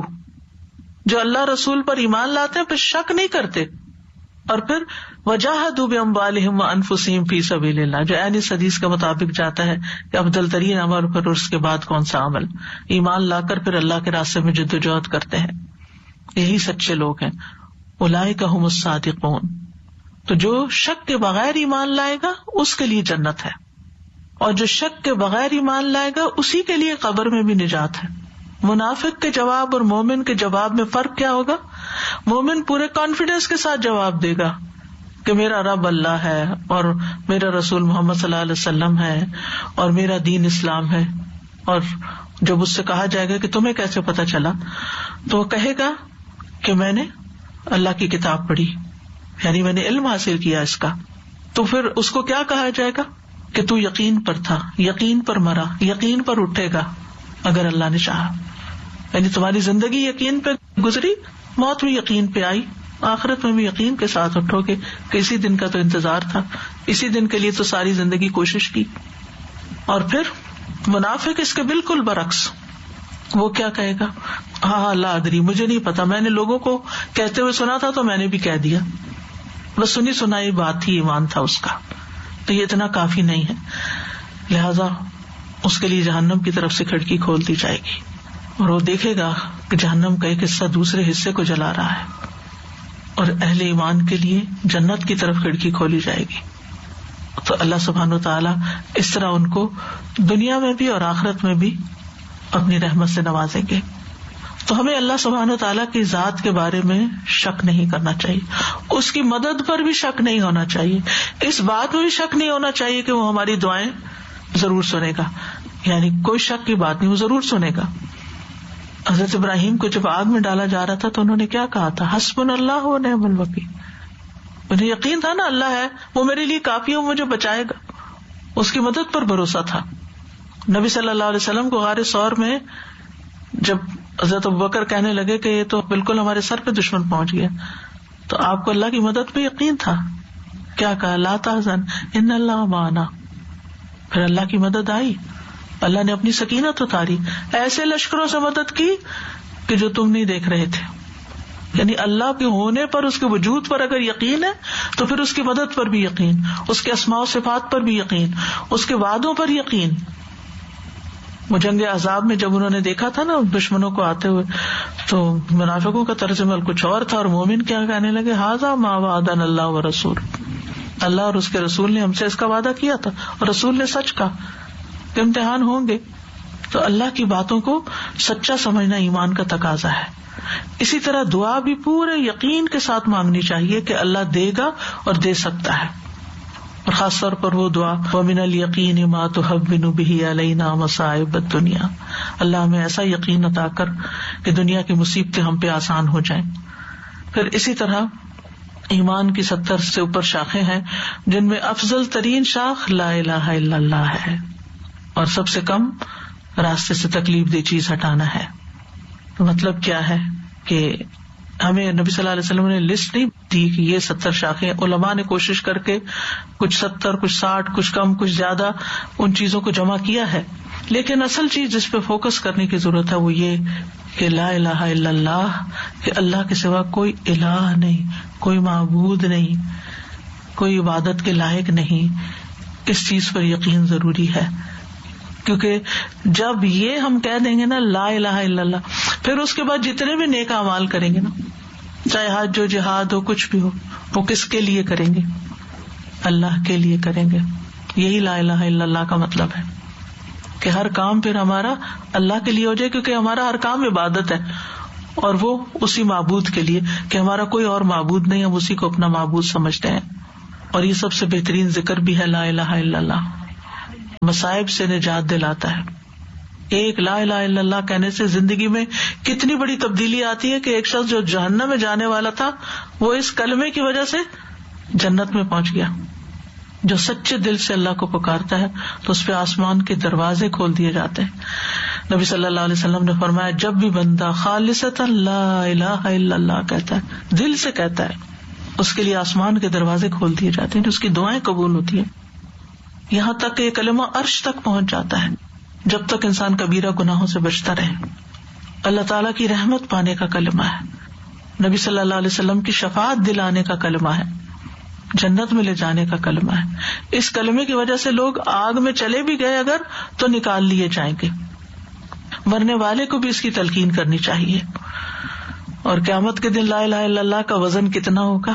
جو اللہ رسول پر ایمان لاتے ہیں پھر شک نہیں کرتے، اور پھر وجاہدوا باموالہم وانفسہم فی سبیل اللہ، جو اس حدیث کے مطابق جاتا ہے کہ افضل ترین عمل، پھر اس کے بعد کون سا عمل، ایمان لا کر پھر اللہ کے راستے میں جدوجہد کرتے ہیں، یہی سچے لوگ ہیں۔ اولئک ھم الصادقون۔ تو جو شک کے بغیر ایمان لائے گا اس کے لیے جنت ہے، اور جو شک کے بغیر ایمان لائے گا اسی کے لیے قبر میں بھی نجات ہے۔ منافق کے جواب اور مومن کے جواب میں فرق کیا ہوگا؟ مومن پورے کانفیڈینس کے ساتھ جواب دے گا کہ میرا رب اللہ ہے، اور میرا رسول محمد صلی اللہ علیہ وسلم ہے، اور میرا دین اسلام ہے، اور جب اس سے کہا جائے گا کہ تمہیں کیسے پتا چلا، تو وہ کہے گا کہ میں نے اللہ کی کتاب پڑھی، یعنی میں نے علم حاصل کیا اس کا۔ تو پھر اس کو کیا کہا جائے گا کہ تو یقین پر تھا، یقین پر مرا، یقین پر اٹھے گا اگر اللہ نے چاہا، یعنی تمہاری زندگی یقین پہ گزری، موت بھی یقین پہ آئی، آخرت میں بھی یقین کے ساتھ اٹھو گے کہ اسی دن کا تو انتظار تھا، اسی دن کے لیے تو ساری زندگی کوشش کی۔ اور پھر منافق اس کے بالکل برعکس، وہ کیا کہے گا؟ ہاں لا ادری، مجھے نہیں پتا، میں نے لوگوں کو کہتے ہوئے سنا تھا تو میں نے بھی کہہ دیا، بس سنی سنائی بات تھی، ایمان تھا اس کا، تو یہ اتنا کافی نہیں ہے، لہذا اس کے لیے جہنم کی طرف سے کھڑکی کھول دی جائے گی، اور وہ دیکھے گا کہ جہنم کا ایک حصہ دوسرے حصے کو جلا رہا ہے۔ اور اہل ایمان کے لیے جنت کی طرف کھڑکی کھولی جائے گی. تو اللہ سبحانہ وتعالی اس طرح ان کو دنیا میں بھی اور آخرت میں بھی اپنی رحمت سے نوازیں گے. تو ہمیں اللہ سبحانہ وتعالی کی ذات کے بارے میں شک نہیں کرنا چاہیے, اس کی مدد پر بھی شک نہیں ہونا چاہیے, اس بات میں بھی شک نہیں ہونا چاہیے کہ وہ ہماری دعائیں ضرور سنے گا, یعنی کوئی شک کی بات نہیں, وہ ضرور سنے گا. حضرت ابراہیم کو جب آگ میں ڈالا جا رہا تھا تو انہوں نے کیا کہا تھا؟ حسبنا اللہ و نعم الوکیل. انہیں یقین تھا نا اللہ ہے, وہ میرے لیے کافی ہے, مجھے بچائے گا. اس کی مدد پر بھروسہ تھا. نبی صلی اللہ علیہ وسلم کو غار ثور میں جب حضرت ابوبکر کہنے لگے کہ یہ تو بالکل ہمارے سر پہ دشمن پہنچ گیا, تو آپ کو اللہ کی مدد پہ یقین تھا. کیا کہا؟ لا تحزن ان اللہ معنا. پھر اللہ کی مدد آئی, اللہ نے اپنی سکینت اتاری, ایسے لشکروں سے مدد کی کہ جو تم نہیں دیکھ رہے تھے. یعنی اللہ کے ہونے پر, اس کے وجود پر اگر یقین ہے تو پھر اس کی مدد پر بھی یقین, اس کے اسماء و صفات پر بھی یقین, اس کے وعدوں پر یقین. وہ جنگ احزاب میں جب انہوں نے دیکھا تھا نا دشمنوں کو آتے ہوئے, تو منافقوں کا طرز عمل کچھ اور تھا, اور مومن کیا کہنے لگے؟ ھذا ما وعدنا اللہ ورسول. اللہ اور اس کے رسول نے ہم سے اس کا وعدہ کیا تھا, اور رسول نے سچ کہا کہ امتحان ہوں گے. تو اللہ کی باتوں کو سچا سمجھنا ایمان کا تقاضا ہے. اسی طرح دعا بھی پورے یقین کے ساتھ مانگنی چاہیے کہ اللہ دے گا اور دے سکتا ہے, اور خاص طور پر وہ دعا وَمِنَ الْيَقِينِ مَا تُهَوِّنُ بِهِ عَلَيْنَا مَصَائِبَ الدُّنْيَا. اللہ ہمیں ایسا یقین عطا کر کہ دنیا کی مصیبتیں ہم پہ آسان ہو جائیں. پھر اسی طرح ایمان کی 70 سے اوپر شاخیں ہیں, جن میں افضل ترین شاخ لا الہ الا اللہ ہے, اور سب سے کم راستے سے تکلیف دہ چیز ہٹانا ہے. تو مطلب کیا ہے کہ ہمیں نبی صلی اللہ علیہ وسلم نے لسٹ نہیں دی کہ یہ 70 شاخیں. علماء نے کوشش کر کے کچھ 70, کچھ 60, کچھ کم, کچھ زیادہ ان چیزوں کو جمع کیا ہے, لیکن اصل چیز جس پہ فوکس کرنے کی ضرورت ہے وہ یہ کہ لا الہ الا اللہ, کہ اللہ کے سوا کوئی الہ نہیں, کوئی معبود نہیں, کوئی عبادت کے لائق نہیں. اس چیز پر یقین ضروری ہے, کیونکہ جب یہ ہم کہہ دیں گے نا لا الہ الا اللہ, پھر اس کے بعد جتنے بھی نیک اعمال کریں گے نا, چاہے حج ہو, جہاد ہو, کچھ بھی ہو, وہ کس کے لیے کریں گے؟ اللہ کے لیے کریں گے. یہی لا الہ الا اللہ کا مطلب ہے کہ ہر کام پھر ہمارا اللہ کے لیے ہو جائے, کیونکہ ہمارا ہر کام عبادت ہے, اور وہ اسی معبود کے لیے, کہ ہمارا کوئی اور معبود نہیں, ہم اسی کو اپنا معبود سمجھتے ہیں. اور یہ سب سے بہترین ذکر بھی ہے لا الہ الا اللہ, مصائب سے نجات دلاتا ہے. ایک لا الہ الا اللہ کہنے سے زندگی میں کتنی بڑی تبدیلی آتی ہے کہ ایک شخص جو جہنم میں جانے والا تھا وہ اس کلمے کی وجہ سے جنت میں پہنچ گیا. جو سچے دل سے اللہ کو پکارتا ہے تو اس پہ آسمان کے دروازے کھول دیے جاتے ہیں. نبی صلی اللہ علیہ وسلم نے فرمایا جب بھی بندہ خالصتا لا الہ الا اللہ کہتا ہے, دل سے کہتا ہے, اس کے لیے آسمان کے دروازے کھول دیے جاتے ہیں, اس کی دعائیں قبول ہوتی ہیں, یہاں تک کہ یہ کلمہ عرش تک پہنچ جاتا ہے, جب تک انسان کبیرہ گناہوں سے بچتا رہے. اللہ تعالیٰ کی رحمت پانے کا کلمہ ہے, نبی صلی اللہ علیہ وسلم کی شفاعت دلانے کا کلمہ ہے, جنت میں لے جانے کا کلمہ ہے. اس کلمے کی وجہ سے لوگ آگ میں چلے بھی گئے اگر تو نکال لیے جائیں گے. مرنے والے کو بھی اس کی تلقین کرنی چاہیے. اور قیامت کے دن لا الہ الا اللہ کا وزن کتنا ہوگا؟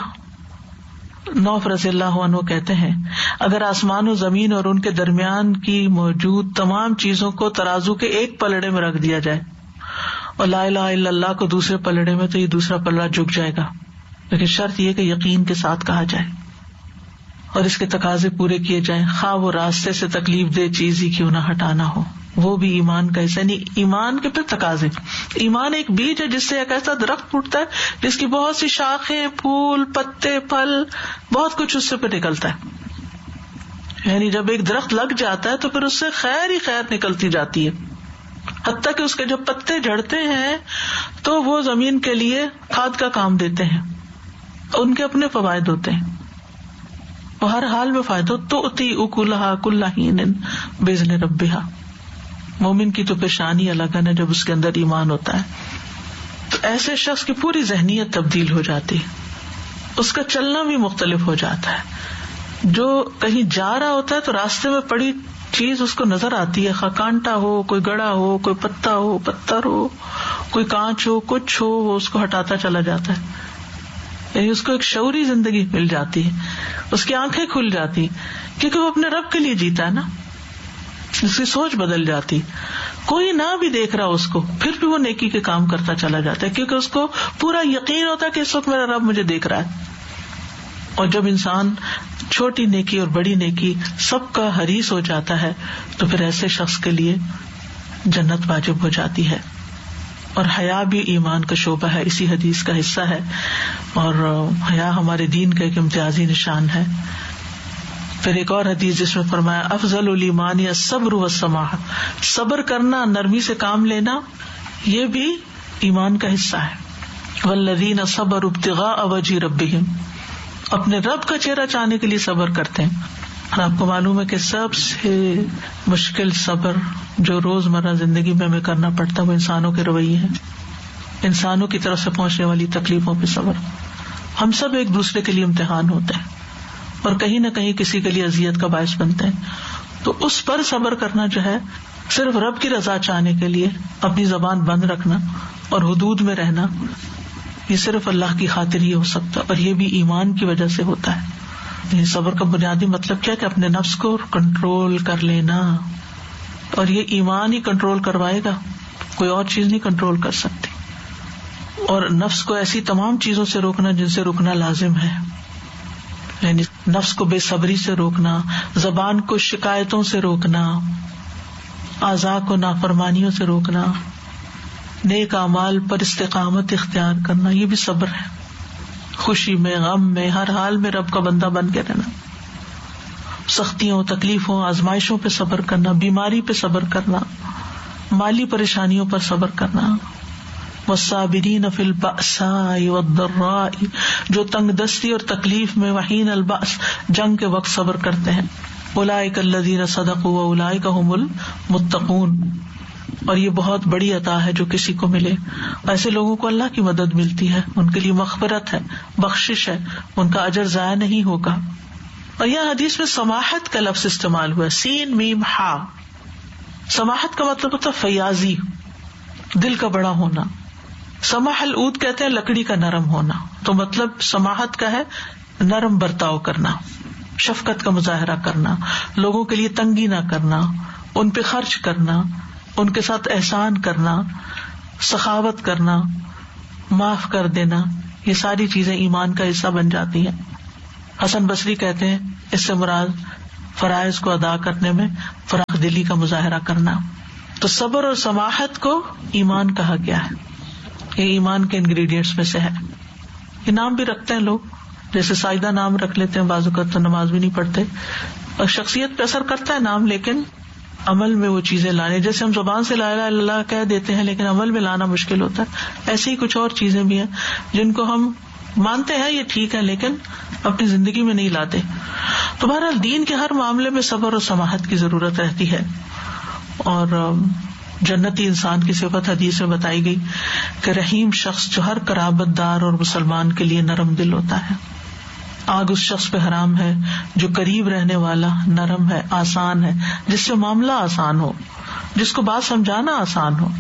نوف رضی اللہ عنہ کہتے ہیں اگر آسمان و زمین اور ان کے درمیان کی موجود تمام چیزوں کو ترازو کے ایک پلڑے میں رکھ دیا جائے اور لا الہ الا اللہ کو دوسرے پلڑے میں, تو یہ دوسرا پلڑا جھک جائے گا, لیکن شرط یہ کہ یقین کے ساتھ کہا جائے اور اس کے تقاضے پورے کیے جائیں, خواہ وہ راستے سے تکلیف دہ چیز ہی کیوں نہ ہٹانا ہو. وہ بھی ایمان کا حصہ نہیں. ایمان کے پھر تقاضے. ایمان ایک بیج ہے جس سے ایک ایسا درخت پھوٹتا ہے جس کی بہت سی شاخیں, پھول, پتے, پھل, بہت کچھ اس سے پہ نکلتا ہے. یعنی جب ایک درخت لگ جاتا ہے تو پھر اس سے خیر ہی خیر نکلتی جاتی ہے, حتیٰ کہ اس کے جب پتے جھڑتے ہیں تو وہ زمین کے لیے کھاد کا کام دیتے ہیں, ان کے اپنے فوائد ہوتے ہیں, وہ ہر حال میں فائدہ. تو اتی اکلھا کل حین باذن ربھا. مومن کی تو پیشانی الگ ہے نا جب اس کے اندر ایمان ہوتا ہے, تو ایسے شخص کی پوری ذہنیت تبدیل ہو جاتی ہے, اس کا چلنا بھی مختلف ہو جاتا ہے. جو کہیں جا رہا ہوتا ہے تو راستے میں پڑی چیز اس کو نظر آتی ہے, خواہ کانٹا ہو, کوئی گڑا ہو, کوئی پتا ہو, پتھر ہو, کوئی کانچ ہو, کچھ ہو, وہ اس کو ہٹاتا چلا جاتا ہے. یعنی اس کو ایک شعوری زندگی مل جاتی ہے، اس کی آنکھیں کھل جاتی، کیونکہ وہ اپنے رب کے لیے جیتا ہے نا، اس کی سوچ بدل جاتی. کوئی نہ بھی دیکھ رہا اس کو پھر بھی وہ نیکی کے کام کرتا چلا جاتا ہے، کیونکہ اس کو پورا یقین ہوتا ہے کہ اس وقت میرا رب مجھے دیکھ رہا ہے. اور جب انسان چھوٹی نیکی اور بڑی نیکی سب کا حریص ہو جاتا ہے تو پھر ایسے شخص کے لیے جنت واجب ہو جاتی ہے. اور حیا بھی ایمان کا شعبہ ہے، اسی حدیث کا حصہ ہے، اور حیا ہمارے دین کا ایک امتیازی نشان ہے. پھر ایک اور حدیث جس میں فرمایا افضل الایمان الصبر والسماح، صبر کرنا، نرمی سے کام لینا، یہ بھی ایمان کا حصہ ہے. والذین صبروا ابتغاء وجہ ربہم، اپنے رب کا چہرہ چاہنے کے لیے صبر کرتے ہیں. اور آپ کو معلوم ہے کہ سب سے مشکل صبر جو روزمرہ زندگی میں ہمیں کرنا پڑتا ہے وہ انسانوں کے رویے ہیں، انسانوں کی طرف سے پہنچنے والی تکلیفوں پہ صبر. ہم سب ایک دوسرے کے لیے امتحان ہوتے ہیں اور کہیں نہ کہیں کسی کے لیے اذیت کا باعث بنتے ہیں. تو اس پر صبر کرنا جو ہے، صرف رب کی رضا چاہنے کے لیے اپنی زبان بند رکھنا اور حدود میں رہنا، یہ صرف اللہ کی خاطر ہی ہو سکتا، اور یہ بھی ایمان کی وجہ سے ہوتا ہے. یہ صبر کا بنیادی مطلب کیا کہ اپنے نفس کو کنٹرول کر لینا، اور یہ ایمان ہی کنٹرول کروائے گا، کوئی اور چیز نہیں کنٹرول کر سکتی. اور نفس کو ایسی تمام چیزوں سے روکنا جن سے رکنا لازم ہے، یعنی نفس کو بے صبری سے روکنا، زبان کو شکایتوں سے روکنا، اعضاء کو نافرمانیوں سے روکنا، نیک اعمال پر استقامت اختیار کرنا، یہ بھی صبر ہے. خوشی میں، غم میں، ہر حال میں رب کا بندہ بن کے رہنا، سختیوں، تکلیفوں، آزمائشوں پہ صبر کرنا، بیماری پہ صبر کرنا، مالی پریشانیوں پر صبر کرنا. والصابرین فی البأساء والضراء، جو تنگ دستی اور تکلیف میں، وحین البأس، جنگ کے وقت صبر کرتے ہیں. اولئک الذین صدقوا واولئک هم المتقون، اور یہ بہت بڑی عطا ہے جو کسی کو ملے. ایسے لوگوں کو اللہ کی مدد ملتی ہے، ان کے لیے مغفرت ہے، بخشش ہے، ان کا اجر ضائع نہیں ہوگا. اور یہ حدیث میں سماحت کا لفظ استعمال ہوا، سین میم ہا. سماحت کا مطلب ہوتا ہے فیاضی، دل کا بڑا ہونا. سماح العود کہتے ہیں لکڑی کا نرم ہونا، تو مطلب سماحت کا ہے نرم برتاؤ کرنا، شفقت کا مظاہرہ کرنا، لوگوں کے لیے تنگی نہ کرنا، ان پہ خرچ کرنا، ان کے ساتھ احسان کرنا، سخاوت کرنا، معاف کر دینا. یہ ساری چیزیں ایمان کا حصہ بن جاتی ہیں. حسن بصری کہتے ہیں اس سے مراد فرائض کو ادا کرنے میں فراخ دلی کا مظاہرہ کرنا. تو صبر اور سماحت کو ایمان کہا گیا ہے، یہ ایمان کے انگریڈینٹس میں سے ہے. یہ نام بھی رکھتے ہیں لوگ، جیسے سائیدہ نام رکھ لیتے ہیں، بعض اوقات تو نماز بھی نہیں پڑھتے، اور شخصیت پہ اثر کرتا ہے نام، لیکن عمل میں وہ چیزیں لانے، جیسے ہم زبان سے لا الہ الا اللہ کہہ دیتے ہیں لیکن عمل میں لانا مشکل ہوتا ہے. ایسے ہی کچھ اور چیزیں بھی ہیں جن کو ہم مانتے ہیں یہ ٹھیک ہے لیکن اپنی زندگی میں نہیں لاتے. تو بہرحال دین کے ہر معاملے میں صبر اور سماحت کی ضرورت رہتی ہے. اور جنتی انسان کی صفت حدیث میں بتائی گئی کہ رحیم شخص جو ہر قرابت دار اور مسلمان کے لیے نرم دل ہوتا ہے. آگ اس شخص پہ حرام ہے جو قریب رہنے والا نرم ہے، آسان ہے، جس سے معاملہ آسان ہو، جس کو بات سمجھانا آسان ہو.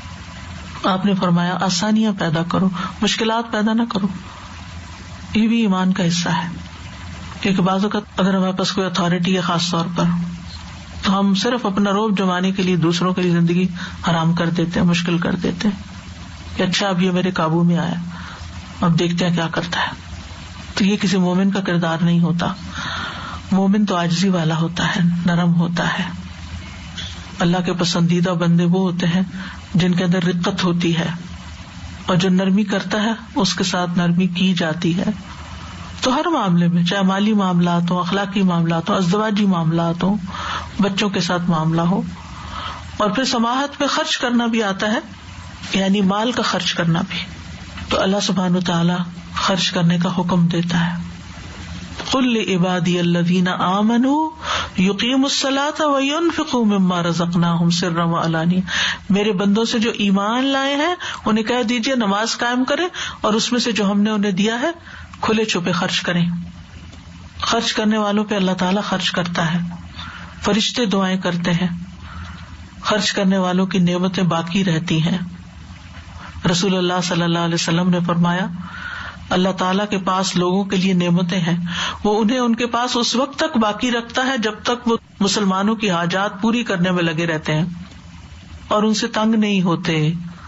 آپ نے فرمایا آسانیاں پیدا کرو، مشکلات پیدا نہ کرو. یہ بھی ایمان کا حصہ ہے، کیونکہ بعض اوقات اگر ہمارے پاس کوئی اتھارٹی ہے خاص طور پر، تو ہم صرف اپنا روب جمانے کے لیے دوسروں کے لیے زندگی حرام کر دیتے ہیں، مشکل کر دیتے ہیں کہ اچھا اب یہ میرے قابو میں آیا، اب دیکھتے ہیں کیا کرتا ہے. تو یہ کسی مومن کا کردار نہیں ہوتا. مومن تو عاجزی والا ہوتا ہے، نرم ہوتا ہے. اللہ کے پسندیدہ بندے وہ ہوتے ہیں جن کے اندر رقت ہوتی ہے، اور جو نرمی کرتا ہے اس کے ساتھ نرمی کی جاتی ہے. تو ہر معاملے میں، چاہے مالی معاملات ہوں، اخلاقی معاملات ہوں، ازدواجی معاملات ہوں، بچوں کے ساتھ معاملہ ہو. اور پھر سماحت پہ خرچ کرنا بھی آتا ہے، یعنی مال کا خرچ کرنا بھی. تو اللہ سبحانہ وتعالی خرچ کرنے کا حکم دیتا ہے. قل لعبادی الذین آمنوا یقیموا الصلاۃ وینفقوا مما رزقناہم سرا وعلانیہ، میرے بندوں سے جو ایمان لائے ہیں انہیں کہہ دیجئے نماز قائم کریں اور اس میں سے جو ہم نے انہیں دیا ہے کھلے چھپے خرچ کریں. خرچ کرنے والوں پہ اللہ تعالیٰ خرچ کرتا ہے، فرشتے دعائیں کرتے ہیں، خرچ کرنے والوں کی نعمتیں باقی رہتی ہیں. رسول اللہ صلی اللہ علیہ وسلم نے فرمایا اللہ تعالیٰ کے پاس لوگوں کے لیے نعمتیں ہیں، وہ انہیں ان کے پاس اس وقت تک باقی رکھتا ہے جب تک وہ مسلمانوں کی حاجات پوری کرنے میں لگے رہتے ہیں اور ان سے تنگ نہیں ہوتے.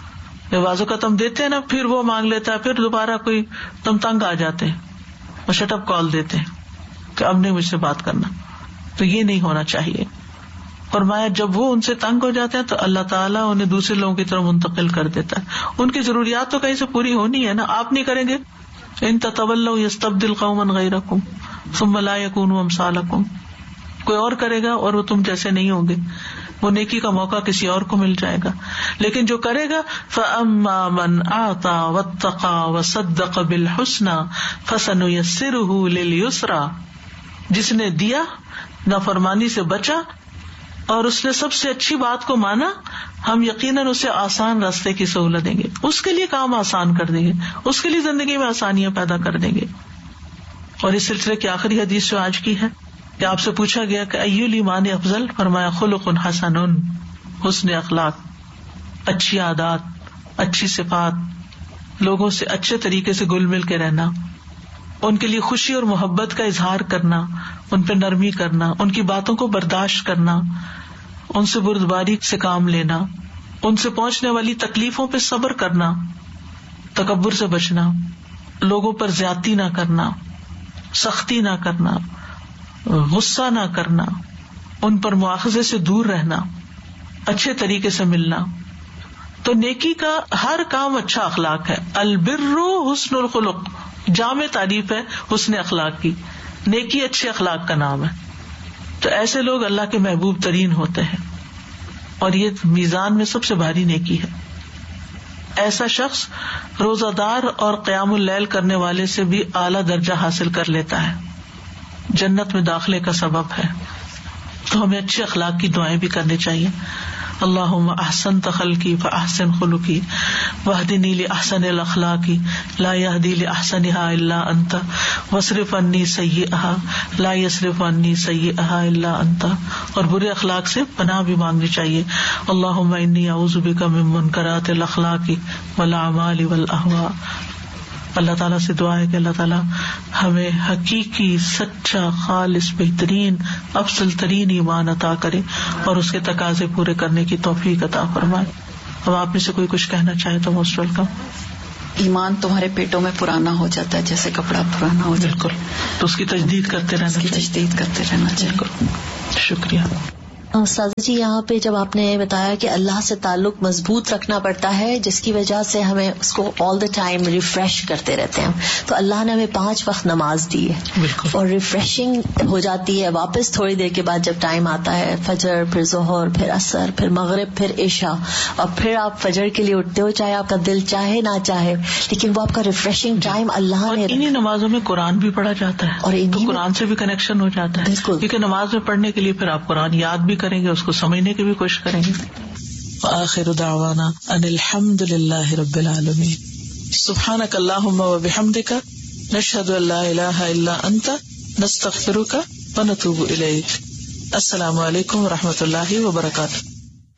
بعض اوقات ہم دیتے ہیں نا، پھر وہ مانگ لیتا ہے، پھر دوبارہ کوئی تم تنگ آ جاتے ہیں اور شٹ اپ کال دیتے ہیں کہ اب نہیں مجھ سے بات کرنا. تو یہ نہیں ہونا چاہیے. فرمایا جب وہ ان سے تنگ ہو جاتے ہیں تو اللہ تعالیٰ انہیں دوسرے لوگوں کی طرف منتقل کر دیتا ہے. ان کی ضروریات تو کہیں سے پوری ہونی ہے نا، آپ نہیں کریں گے. ان تتولوا یستبدل قوما غیرکم ثم لا یکونوا امثالکم. کوئی اور کرے گا اور وہ تم جیسے نہیں ہوں گے. وہ نیکی کا موقع کسی اور کو مل جائے گا. لیکن جو کرے گا فَأَمَّا مَنْ أَعْطَى وَاتَّقَى وَصَدَّقَ بِالْحُسْنَى فَسَنُيَسِّرُهُ لِلْيُسْرَى. جس نے دیا، نافرمانی سے بچا اور اس نے سب سے اچھی بات کو مانا، ہم یقیناً اسے آسان راستے کی سہولت دیں گے. اس کے لیے کام آسان کر دیں گے، اس کے لیے زندگی میں آسانیاں پیدا کر دیں گے. اور اس سلسلے کی آخری حدیث جو آج کی ہے کہ آپ سے پوچھا گیا کہ ای الایمان افضل، فرمایا خلق حسن، حسن اخلاق، اچھی عادات، اچھی صفات، لوگوں سے اچھے طریقے سے گل مل کے رہنا، ان کے لیے خوشی اور محبت کا اظہار کرنا، ان پہ نرمی کرنا، ان کی باتوں کو برداشت کرنا، ان سے بردباری سے کام لینا، ان سے پہنچنے والی تکلیفوں پہ صبر کرنا، تکبر سے بچنا، لوگوں پر زیادتی نہ کرنا، سختی نہ کرنا، غصہ نہ کرنا، ان پر مواخذے سے دور رہنا، اچھے طریقے سے ملنا. تو نیکی کا ہر کام اچھا اخلاق ہے. البر حسن الخلق، جامع تعریف ہے حسن اخلاق کی. نیکی اچھے اخلاق کا نام ہے. تو ایسے لوگ اللہ کے محبوب ترین ہوتے ہیں اور یہ میزان میں سب سے بھاری نیکی ہے. ایسا شخص روزہ دار اور قیام اللیل کرنے والے سے بھی اعلیٰ درجہ حاصل کر لیتا ہے، جنت میں داخلے کا سبب ہے. تو ہمیں اچھے اخلاق کی دعائیں بھی کرنی چاہیے. اللہم احسنت خلقی فاحسن خلقی واہدنی لاحسن الاخلاق لا یہدی لاحسنها الا انت واصرف عنی سیئها لا یصرف عنی سیئها الا انت. اور برے اخلاق سے پناہ بھی مانگنی چاہیے. اللہم انی اعوذ بک من منکرات الاخلاق والاعمال والاہواء. اللہ تعالیٰ سے دعا ہے کہ اللہ تعالیٰ ہمیں حقیقی، سچا، خالص، بہترین، افضل ترین ایمان عطا کرے اور اس کے تقاضے پورے کرنے کی توفیق عطا فرمائے. اب آپ میں سے کوئی کچھ کہنا چاہے تو موسٹ ویلکم. ایمان تمہارے پیٹوں میں پرانا ہو جاتا ہے جیسے کپڑا پرانا ہو جاتا ہے. بالکل. تو اس کی تجدید کرتے رہنا چاہیے. تجدید کرتے رہنا چاہیے. بالکل. شکریہ. استاذہ جی، یہاں پہ جب آپ نے بتایا کہ اللہ سے تعلق مضبوط رکھنا پڑتا ہے جس کی وجہ سے ہمیں اس کو آل دا ٹائم ریفریش کرتے رہتے ہیں، تو اللہ نے ہمیں 5 وقت نماز دی ہے اور ریفریشنگ ہو جاتی ہے واپس تھوڑی دیر کے بعد جب ٹائم آتا ہے فجر، پھر ظہر، پھر عصر، پھر مغرب، پھر عشاء، اور پھر آپ فجر کے لیے اٹھتے ہو چاہے آپ کا دل چاہے نہ چاہے، لیکن وہ آپ کا ریفریشنگ ٹائم اللہ نے. انہی نمازوں میں قرآن بھی پڑھا جاتا ہے اور قرآن سے بھی کنیکشن ہو جاتا ہے. کیونکہ نماز میں پڑھنے کے لیے پھر آپ قرآن یاد بھی کریں گے، اس کو سمجھنے کی بھی کوشش کریں گے. وآخر دعوانا ان الحمد للہ رب العالمین. سبحانک اللہم وبحمدک نشہد ان لا الہ الا انت نستغفرک ونتوب الیک. السلام علیکم ورحمۃ اللہ وبرکاتہ.